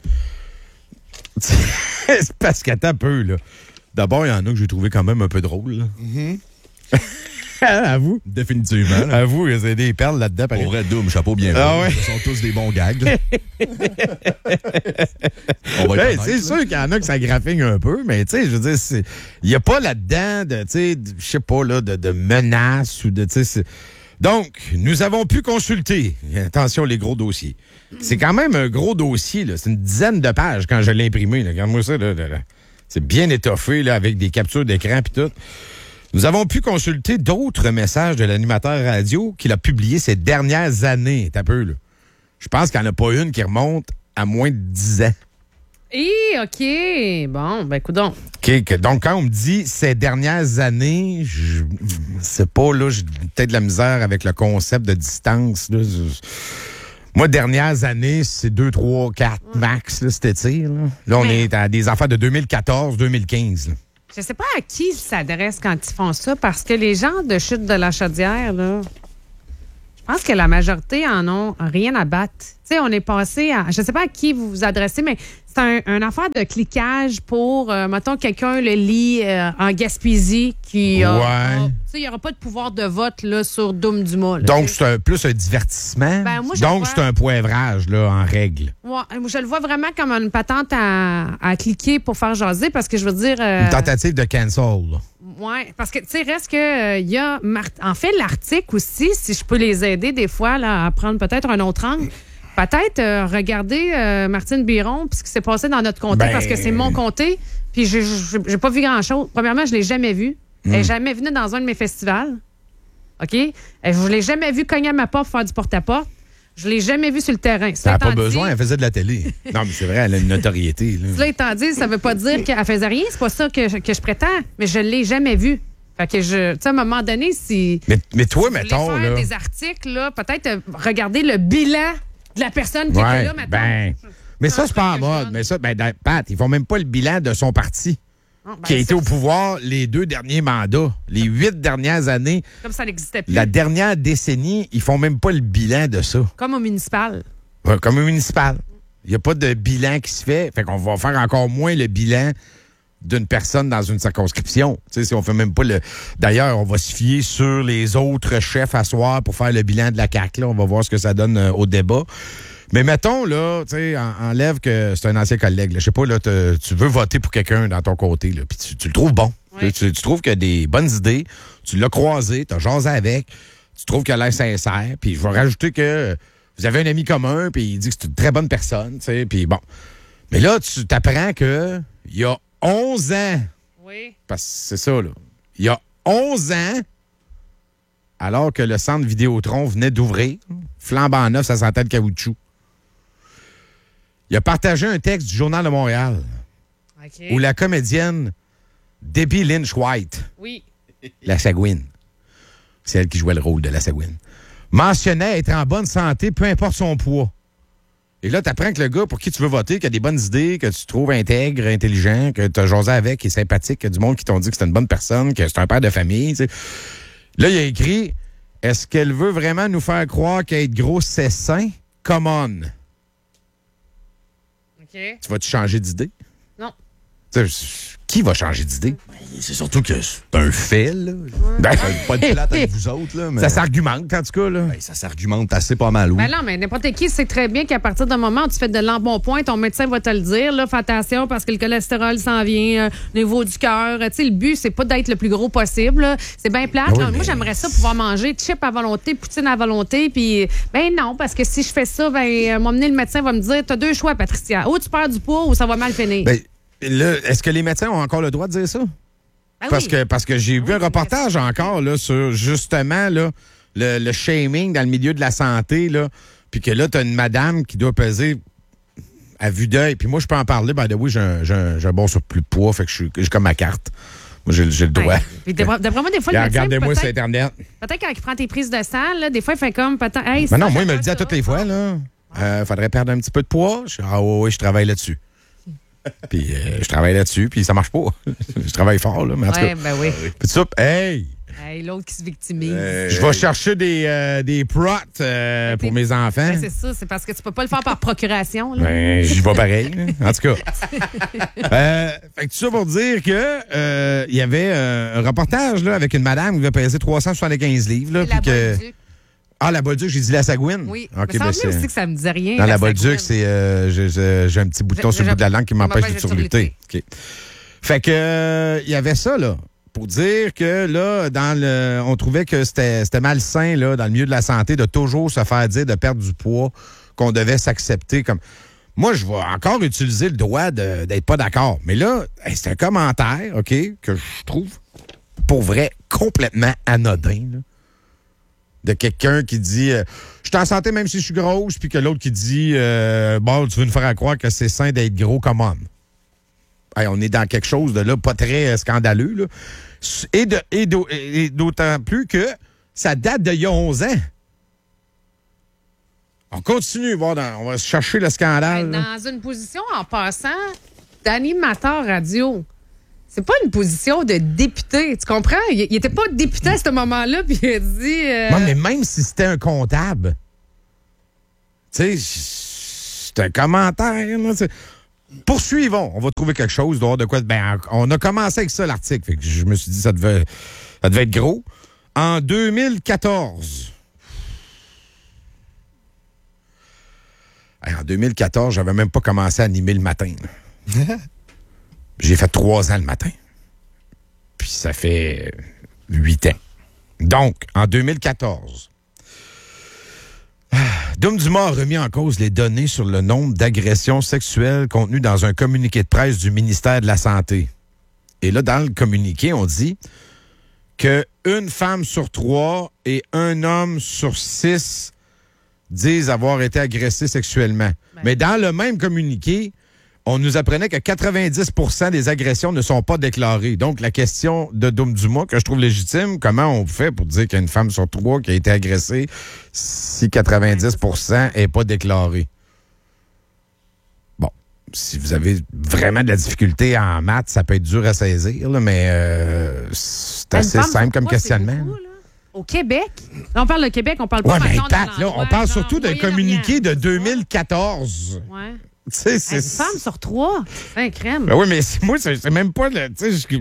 sais, C'est parce qu'attends un peu, là. D'abord, il y en a que j'ai trouvé quand même un peu drôle. là. Avoue. Définitivement. Là. Avoue, il y a des perles là-dedans. Pour vrai, Doom, chapeau bien ah, rouge. ouais. Ce sont tous des bons gags. On va ben, c'est sûr qu'il y en a que ça graphigne un peu, mais tu sais, je veux dire, il n'y a pas là-dedans de, tu sais, je sais pas, là, de, de menaces ou de, tu sais. Donc, nous avons pu consulter, attention les gros dossiers. C'est quand même un gros dossier, là. C'est une dizaine de pages quand je l'ai imprimé. Là. Regarde-moi ça, là, là, là. C'est bien étoffé, là, avec des captures d'écran et tout. Nous avons pu consulter d'autres messages de l'animateur radio qu'il a publiés ces dernières années. T'as peu, là. Je pense qu'il n'y en a pas une qui remonte à moins de dix ans. Hé, OK. Bon, ben, coudonc. OK. Que, donc, quand on me dit ces dernières années, je sais pas, là, j'ai peut-être de la misère avec le concept de distance, là. Je, moi, dernières années, c'est deux, trois, quatre max, là, cet tir, là. Là, on Mais... est à des affaires de deux mille quatorze deux mille quinze, là. Je sais pas à qui ils s'adressent quand ils font ça, parce que les gens de Chute de la Chaudière, là, je pense que la majorité en ont rien à battre. Tu sais, on est passé à... Je sais pas à qui vous vous adressez, mais c'est un, un affaire de cliquage pour, euh, mettons, quelqu'un le lit euh, en Gaspésie qui... a, ouais. a, tu sais, il n'y aura pas de pouvoir de vote là, sur Doom Dumas. Là, donc, t'sais. c'est un, plus un divertissement. Ben, moi, je donc, vois... c'est un poivrage, là, en règle. Ouais, je le vois vraiment comme une patente à, à cliquer pour faire jaser, parce que je veux dire... Euh... Une tentative de cancel, là. Oui, parce que, tu sais, reste que, il euh, y a, Mar- en fait, l'article aussi, si je peux les aider des fois là, à prendre peut-être un autre angle, peut-être euh, regarder euh, Martine Biron, puis ce qui s'est passé dans notre comté, ben... parce que c'est mon comté, puis j'ai, j'ai, j'ai pas vu grand-chose. Premièrement, je l'ai jamais vue. Mm. Elle n'est jamais venue dans un de mes festivals. OK? Et je l'ai jamais vue cogner à ma porte pour faire du porte-à-porte. Je l'ai jamais vue sur le terrain. Ça n'a pas dit, besoin, elle faisait de la télé. Non, mais c'est vrai, elle a une notoriété. Là. Cela étant dit, ça veut pas dire qu'elle faisait rien. C'est pas ça que je, que je prétends, mais je l'ai jamais vue. Fait que je, tu sais, à un moment donné, si. Mais, mais toi, si mettons. Faire là... des articles, là, peut-être euh, regarder le bilan de la personne qui ouais, était là, mettons. Ben, mais ça, c'est pas en mode. Mais ça, ben, Pat, ils font même pas le bilan de son parti. Oh, ben, qui a été au pouvoir les deux derniers mandats, les huit dernières années. Comme ça n'existait plus. La dernière décennie, ils font même pas le bilan de ça. Comme au municipal. Ouais, comme au municipal. Il n'y a pas de bilan qui se fait. Fait qu'on va faire encore moins le bilan d'une personne dans une circonscription. Tu sais, si on fait même pas le... D'ailleurs, on va se fier sur les autres chefs à soir pour faire le bilan de la C A Q. Là. On va voir ce que ça donne euh, au débat. Mais mettons, là, tu sais, en, enlève que c'est un ancien collègue. Je sais pas, là, tu veux voter pour quelqu'un dans ton côté, là, puis tu, tu le trouves bon. Oui. Tu, tu trouves qu'il a des bonnes idées, tu l'as croisé, tu as jasé avec, tu trouves qu'il a l'air sincère, puis je vais rajouter que vous avez un ami commun, puis il dit que c'est une très bonne personne, tu sais, puis bon. Mais là, tu t'apprends que il y a onze ans, oui. parce que c'est ça, là, il y a onze ans, alors que le centre Vidéotron venait d'ouvrir, flambant neuf, ça sentait le caoutchouc. Il a partagé un texte du Journal de Montréal okay. où la comédienne Debbie Lynch White, oui. la Sagouine, c'est elle qui jouait le rôle de la Sagouine, mentionnait être en bonne santé, peu importe son poids. Et là, tu apprends que le gars pour qui tu veux voter, qui a des bonnes idées, que tu trouves intègre, intelligent, que tu as jasé avec, qui est sympathique, que du monde qui t'ont dit que c'est une bonne personne, que c'est un père de famille. T'sais. Là, il a écrit « Est-ce qu'elle veut vraiment nous faire croire qu'être gros, c'est sain? Come on! » Okay. Tu vas-tu changer d'idée? Non. T'sais, qui va changer d'idée? C'est surtout que c'est un fait, là. Ouais. Ben, pas de plate avec vous autres, là. Mais... Ça s'argumente, en tout cas, là. Ben, ça s'argumente assez pas mal, oui. Ben non, mais n'importe qui sait très bien qu'à partir d'un moment où tu fais de l'embonpoint, ton médecin va te le dire, là, fais attention parce que le cholestérol s'en vient, euh, au niveau du cœur. Tu sais, le but, c'est pas d'être le plus gros possible, là. C'est bien plate. Oui, Moi, mais... j'aimerais ça pouvoir manger chip à volonté, poutine à volonté, puis ben non, parce que si je fais ça, ben, m'emmener le médecin va me dire, t'as deux choix, Patricia. Ou tu perds du poids ou ça va mal finir. Ben, là, est-ce que les médecins ont encore le droit de dire ça? Ben parce, oui. que, parce que j'ai oui, vu un reportage encore là, sur justement là, le, le shaming dans le milieu de la santé, là, puis que là, tu as une madame qui doit peser à vue d'œil. Puis moi, je peux en parler. Ben, oui, j'ai un, j'ai un, j'ai un bon surplus de poids, fait que je suis j'ai comme ma carte. Moi, j'ai, j'ai le droit. Ouais. D'après, d'après moi, des fois, le médecin, regardez-moi sur Internet. Peut-être quand il prend tes prises de sang, là, des fois, il fait comme... Peut-être, hey, ben non, moi, il me le dit à toutes les fois. Là. Euh, faudrait perdre un petit peu de poids. Je, ah oui, oui, je travaille là-dessus. Puis euh, je travaille là-dessus, puis ça marche pas. Je travaille fort, là. Mais en tout ouais, cas, ben oui. Puis ça, hey! Hey, l'autre qui se victimise. Euh, je vais chercher des, euh, des prots euh, pour mes enfants. Ben, c'est ça, c'est parce que tu peux pas le faire par procuration. Là. Ben, j'y vais pareil. En tout cas. euh, fait que tout ça pour dire que euh, il y avait euh, un reportage là, avec une madame qui devait peser trois cent soixante-quinze livres. Là, la que... Bolduc. Ah, la Bolduc, j'ai dit la Sagouine? Oui. Okay, Il me ben, semblait aussi que ça me disait rien. Dans la, la Bolduc, c'est euh, j'ai, j'ai un petit bouton je, sur le bout de la langue qui m'empêche de surlutter. Okay. Fait que il euh, y avait ça, là. Pour dire que là, dans le, on trouvait que c'était, c'était malsain là, dans le milieu de la santé de toujours se faire dire de perdre du poids, qu'on devait s'accepter comme. Moi, je vais encore utiliser le droit de, d'être pas d'accord. Mais là, hey, c'est un commentaire, OK, que je trouve pour vrai complètement anodin. Là, de quelqu'un qui dit euh, je suis en santé même si je suis grosse, puis que l'autre qui dit euh, bon, tu veux nous faire croire que c'est sain d'être gros, come on. Hey, on est dans quelque chose de là pas très scandaleux. Là. Et, de, et, d'au, et d'autant plus que ça date d'il y a onze ans. On continue, voir dans, on va chercher le scandale. Ben, dans une position, en passant, d'animateur radio, c'est pas une position de député. Tu comprends? Il n'était pas député à ce moment-là, puis il a dit... Euh... Non, mais même si c'était un comptable, tu sais, c'est un commentaire, là, t'sais. Poursuivons. On va trouver quelque chose dehors de quoi. Ben, on a commencé avec ça, l'article. Fait que je me suis dit ça devait, ça devait être gros. En deux mille quatorze. Hey, en deux mille quatorze, j'avais même pas commencé à animer le matin. J'ai fait trois ans le matin. Puis ça fait huit ans. Donc, en deux mille quatorze. Dom Dumas a remis en cause les données sur le nombre d'agressions sexuelles contenues dans un communiqué de presse du ministère de la Santé. Et là, dans le communiqué, on dit que une femme sur trois et un homme sur six disent avoir été agressés sexuellement. Ben. Mais dans le même communiqué, on nous apprenait que quatre-vingt-dix pour cent des agressions ne sont pas déclarées. Donc, la question de Dom Dumas, que je trouve légitime, comment on fait pour dire qu'il y a une femme sur trois qui a été agressée si quatre-vingt-dix pour cent n'est pas déclarée? Bon, si vous avez vraiment de la difficulté en maths, ça peut être dur à saisir, là, mais euh, c'est assez simple comme questionnement. Beaucoup, au Québec? Là, on parle de Québec, on parle pas ouais, maintenant mais Pat, là, on parle surtout d'un communiqué de deux mille quatorze. Ouais. C'est, c'est, une femme sur trois, c'est un crème. Ben oui, mais c'est, moi, c'est, c'est même pas... Le, je,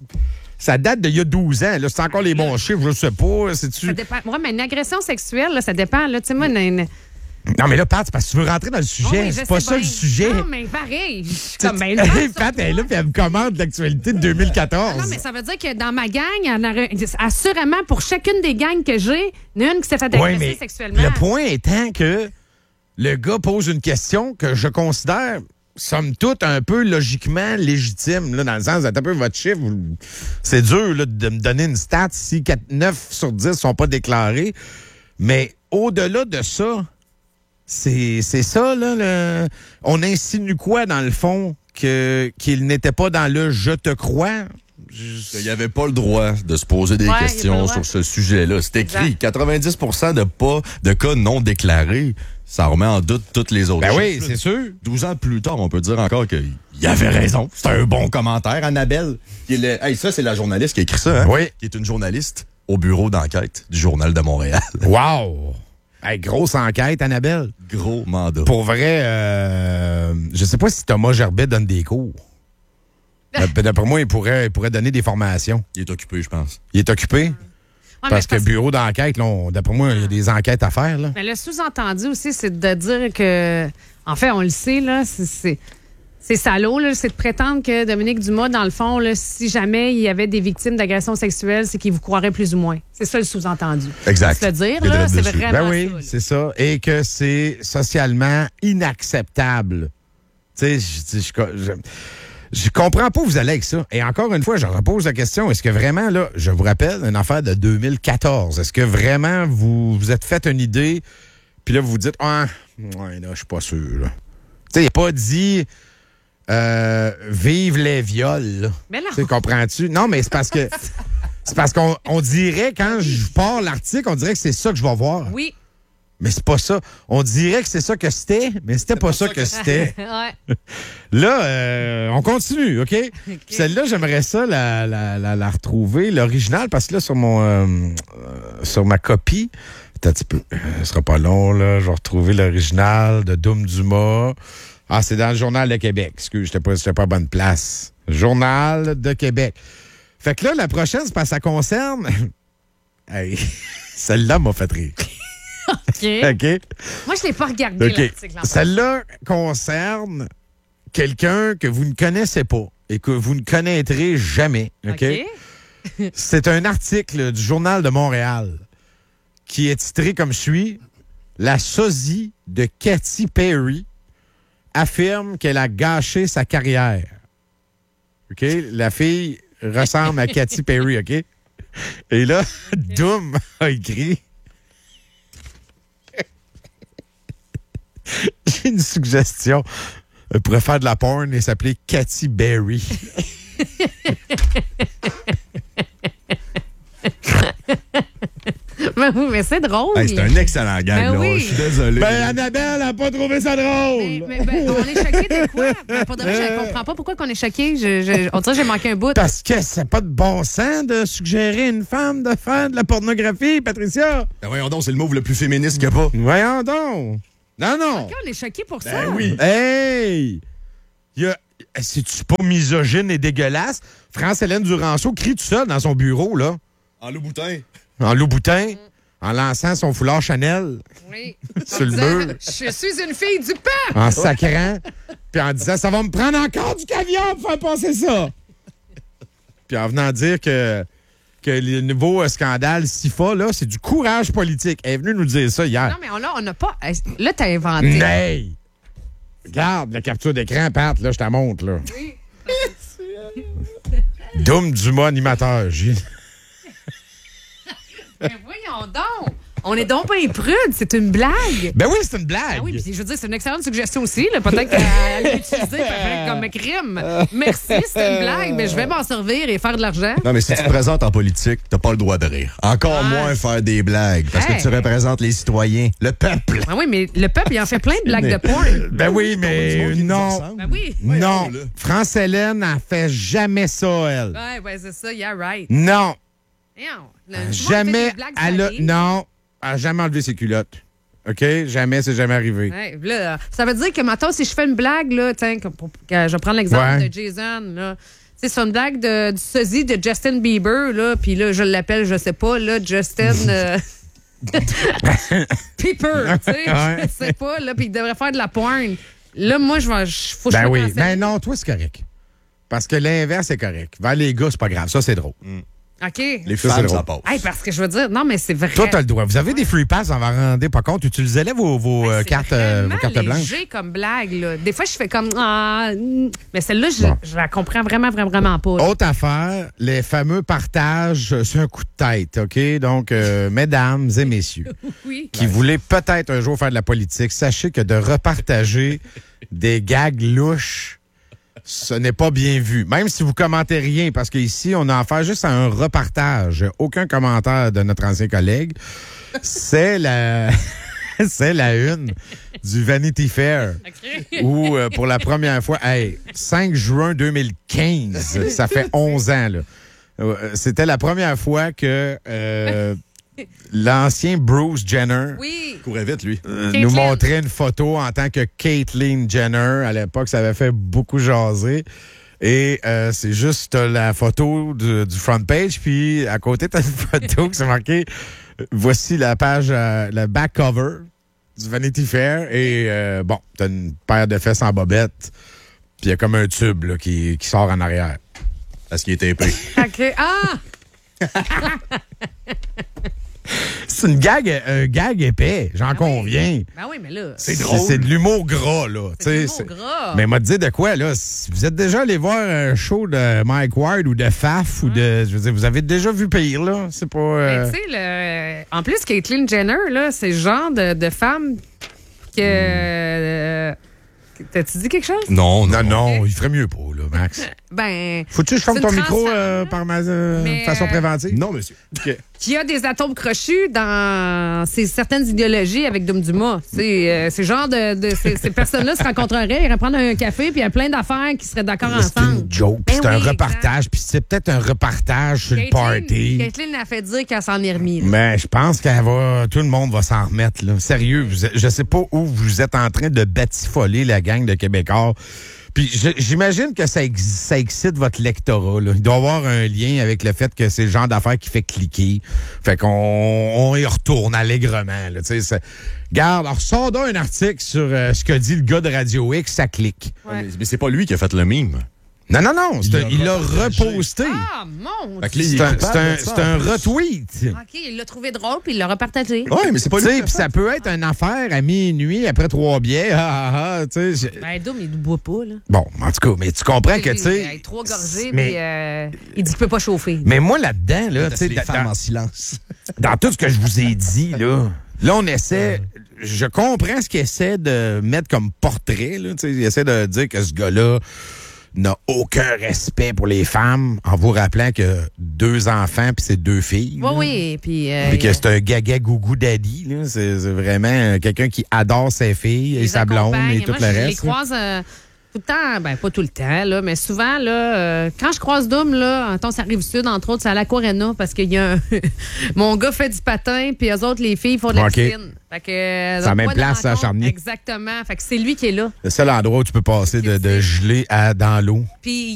ça date d'il y a douze ans. Là, c'est encore les bons chiffres, je sais pas. C'est-tu... Ça dépend. Ouais, mais une agression sexuelle, là, ça dépend. Là, moi, une, une... Non, mais là, Pat, c'est parce que tu veux rentrer dans le sujet. Oh, c'est pas ça bien. Le sujet. Non, mais pareil. Je suis comme, ben, Pat, elle est là, puis elle me commande l'actualité de deux mille quatorze. Non, non, mais ça veut dire que dans ma gang, assurément, pour chacune des gangs que j'ai, il y en a une qui s'est fait agresser ouais, sexuellement. Le point étant que le gars pose une question que je considère, somme toute, un peu logiquement légitime, là, dans le sens, un peu votre chiffre, c'est dur là, de me donner une stat si neuf sur dix ne sont pas déclarés. Mais au-delà de ça, c'est, c'est ça, là, le, on insinue quoi, dans le fond, que, qu'il n'était pas dans le « je te crois ». Il n'y avait pas le droit de se poser des ouais, questions sur ce sujet-là. C'est écrit. Exact. quatre-vingt-dix pour cent de pas de cas non déclarés. Ça remet en doute toutes les autres ben choses. Oui, c'est sûr. douze ans plus tard, on peut dire encore qu'il avait raison. C'est un bon commentaire. Annabelle, qui est le... hey, ça, c'est la journaliste qui a écrit ça. Hein? Oui. Qui est une journaliste au bureau d'enquête du Journal de Montréal. Wow! Hey, grosse enquête, Annabelle. Gros mandat. Pour vrai, euh, je sais pas si Thomas Gerbet donne des cours. D'après moi, il pourrait, il pourrait donner des formations. Il est occupé, je pense. Il est occupé? Ouais, parce que bureau d'enquête, là, on, d'après moi, il y a des enquêtes à faire. Là. Mais le sous-entendu aussi, c'est de dire que, en fait, on le sait, là, c'est, c'est, c'est salaud, là, c'est de prétendre que Dominique Dumas, dans le fond, là, si jamais il y avait des victimes d'agressions sexuelles, c'est qu'il vous croirait plus ou moins. C'est ça le sous-entendu. Exact. Se dire, là, c'est vraiment ben oui, ça. C'est ça. Et que c'est socialement inacceptable. Tu sais, je, je, je Je comprends pas où vous allez avec ça. Et encore une fois, je repose la question, est-ce que vraiment, là, je vous rappelle, une affaire de deux mille quatorze, est-ce que vraiment vous vous êtes fait une idée, puis là, vous vous dites, ah, ouais, là, je suis pas sûr, là. Tu sais, il n'a pas dit, euh, vive les viols, mais là. Tu sais, comprends-tu? Non, mais c'est parce que, c'est parce qu'on on dirait, quand je pars l'article, on dirait que c'est ça que je vais voir. Oui. Mais c'est pas ça. On dirait que c'est ça que c'était, mais c'était pas, pas ça que, que c'était. Ouais. Là, euh, on continue, OK? okay. Celle-là, j'aimerais ça la, la, la, la retrouver, l'original, parce que là, sur mon euh, euh, sur ma copie, un petit peu, euh, ce sera pas long, là. Je vais retrouver l'original de Doom Dumas. Ah, c'est dans le Journal de Québec. Excuse, j'étais pas, j'étais pas à bonne place. Journal de Québec. Fait que là, la prochaine, c'est parce que ça concerne... hey, celle-là m'a fait rire. OK. OK. Moi, je l'ai pas regardé, okay. l'article. Celle-là concerne quelqu'un que vous ne connaissez pas et que vous ne connaîtrez jamais. OK? okay. C'est un article du Journal de Montréal qui est titré comme suit « La sosie de Katy Perry affirme qu'elle a gâché sa carrière. » OK? La fille ressemble à Katy Perry, OK? Et là, okay. Doom a écrit... J'ai une suggestion. Elle pourrait faire de la porn et s'appeler Katy Berry. Ben oui, mais c'est drôle. Hey, c'est un excellent gag, ben là. Oui. Je suis désolé. Ben, Annabelle n'a pas trouvé ça drôle. Mais, mais ben, on est choqués de quoi? Ben, pour de vrai, je ne comprends pas pourquoi on est choqués. Je, je, on dirait que j'ai manqué un bout. Parce que c'est pas de bon sens de suggérer à une femme de faire de la pornographie, Patricia. Ben voyons donc, c'est le mot le plus féministe qu'il n'y a pas. Voyons donc. Non, non. OK, on est choqués pour ben ça. Oui. Hey! Y a... C'est-tu pas misogyne et dégueulasse? France-Hélène Duranceau crie tout seul dans son bureau, là. En loup-boutin. En loup-boutin. Mm. En lançant son foulard Chanel. Oui. Sur le mur. Je suis une fille du pain! En sacrant. Puis en disant, ça va me prendre encore du caviar pour faire passer ça. Puis en venant dire que... que le nouveau scandale S I F A, là, c'est du courage politique. Elle est venue nous dire ça hier. Non, mais on, là, on n'a pas... Là, t'as inventé. Hey! Regarde la capture d'écran, Pat, là, je te montre, là. Oui. Doom Dumas, animateur. J'ai... Mais voyons donc! On est donc pas prude, c'est une blague. Ben oui, c'est une blague. Ah oui, puis je veux dire, c'est une excellente suggestion aussi. Là. Peut-être qu'elle l'a utilisée comme crime. Merci, c'est une blague, mais je vais m'en servir et faire de l'argent. Non, mais si tu te présentes en politique, t'as pas le droit de rire. Encore ah. moins faire des blagues, parce hey. que tu représentes les citoyens, le peuple. Ah oui, mais le peuple, il en fait plein de blagues de porn. Ben oui, mais non. Ben oui. Non. France-Hélène n'a fait jamais ça, elle. Ouais, ouais, c'est ça, yeah, right. Non. Non. Le, jamais, elle a... Non. Elle n'a jamais enlevé ses culottes. OK? Jamais, c'est jamais arrivé. Ouais, là, ça veut dire que maintenant, si je fais une blague, là, tiens, pour, je vais prendre l'exemple ouais. de Jason, là. C'est une blague de, du sosie de Justin Bieber, là, puis là, je l'appelle, je sais pas, là, Justin euh... Pepper, tu sais, ouais. je sais pas, là, puis il devrait faire de la porn. Là, moi, je vais. Faut ben oui, ben non, toi, c'est correct. Parce que l'inverse, c'est correct. Vers les gars, c'est pas grave. Ça, c'est drôle. Mm. OK. Les femmes, ça passe. Hey, parce que je veux dire, non, mais c'est vrai. Toi, t'as le droit. Vous avez des free pass, on va en rendre pas compte. Utilisez-les vos, vos, euh, cartes, euh, vos cartes blanches. C'est comme blague, là. Des fois, je fais comme... Ah, mais celle-là, je, bon. je la comprends vraiment, vraiment, vraiment pas. Là. Autre affaire, les fameux partages sur un coup de tête, OK? Donc, euh, mesdames et messieurs, oui. qui ouais. voulaient peut-être un jour faire de la politique, sachez que de repartager des gags louches, ce n'est pas bien vu. Même si vous commentez rien, parce qu'ici, on a affaire juste à un repartage. Aucun commentaire de notre ancien collègue. C'est la... C'est la une du Vanity Fair. Okay. Où, euh, pour la première fois, hey, cinq juin deux mille quinze, ça fait onze ans, là. Euh, c'était la première fois que... Euh, l'ancien Bruce Jenner oui. courait vite, lui. Euh, nous montrait une photo en tant que Caitlyn Jenner. À l'époque, ça avait fait beaucoup jaser. Et euh, c'est juste la photo du, du front page. Puis à côté, t'as une photo qui s'est marquée. Voici la page, euh, le back cover du Vanity Fair. Et euh, bon, t'as une paire de fesses en bobette. Puis il y a comme un tube là, qui, qui sort en arrière. Parce qu'il est épais. OK. Ah! C'est une gag, un gag épais, j'en ben conviens. Oui. Ben oui, mais là... C'est drôle. C'est de l'humour gras, là. C'est de l'humour gras. Mais m'a dit de quoi, là? Si vous êtes déjà allé voir un show de Mike Ward ou de Faf hum. ou de... Je veux dire, vous avez déjà vu pire, là? C'est pas... Euh... Tu sais, le... en plus, Caitlyn Jenner, là, c'est le genre de, de femme que... Hum. T'as-tu dit quelque chose? Non, non, non, okay. Il ferait mieux pas, là, Max. Ben. Faut-tu que je ferme c'est ton une micro transfert- euh, par ma euh, Mais, façon euh, préventive? Non, monsieur. OK. Qu'il y a des atomes crochus dans ces certaines idéologies avec Dom Dumas. C'est euh, ces genres de, de ces, ces personnes-là se rencontreraient, iraient prendre un café, puis il y a plein d'affaires qui seraient d'accord C'est ensemble. une joke, puis Ben c'est un oui, repartage, puis c'est peut-être un repartage sur le party. Caitlin a fait dire qu'elle s'en est remise. là. Mais je pense qu'elle va, tout le monde va s'en remettre. Là. Sérieux, vous êtes- je sais pas où vous êtes en train de batifoler la gang de Québécois. Puis je- j'imagine que ça, ex- ça excite votre lectorat. Là. Il doit y avoir un lien avec le fait que c'est le genre d'affaires qui fait cliquer. Fait qu'on on y retourne allègrement. Là, tu sais, c'est- Garde, alors sors donc un article sur euh, ce que dit le gars de Radio X, ça clique. Ouais. Mais, mais c'est pas lui qui a fait le mime. Non, non, non, c'est Il un- l'a il l'a repartagé. reposté. Ah, mon Fait que là, il Dieu. est C'est un, coupable c'est un- de ça, c'est un en plus. retweet. OK, il l'a trouvé drôle, puis il l'a repartagé. Oui, mais c'est pas Tu lui. sais, qui a puis fait. ça peut être une affaire à minuit après trois bières. Ah, ah, ah, tu sais. je- Ben, Dom, il ne boit pas, là. Bon, en tout cas, mais tu comprends que, tu Il sais. a trois gorgées, mais- puis euh, il dit qu'il peut pas chauffer. Mais moi, là-dedans, là, tu sais, les dans, femmes dans- en silence. dans tout ce que je vous ai dit, là, là, on essaie. Je comprends ce qu'il essaie de mettre comme portrait, là. Tu sais, il essaie de dire que ce gars-là n'a aucun respect pour les femmes, en vous rappelant que deux enfants puis c'est deux filles. Oui, là. oui, puis... euh, Puis que c'est un gaga gougou daddy, là. C'est c'est vraiment euh, quelqu'un qui adore ses filles et les sa blonde accompagne. et tout moi, le je reste. les croise euh, tout le temps, ben pas tout le temps, là, mais souvent, là, euh, quand je croise Dom, là, mettons, ça arrive sud, entre autres, c'est à l'Aquarena, parce qu'il y a un... Mon gars fait du patin, puis eux autres, les filles, font de la OK. piscine. Fait que, euh, C'est la donc, même point de place à rencontre, Charny. Exactement. Fait que c'est lui qui est là. Le seul endroit où tu peux passer de, de gelée à dans l'eau. Puis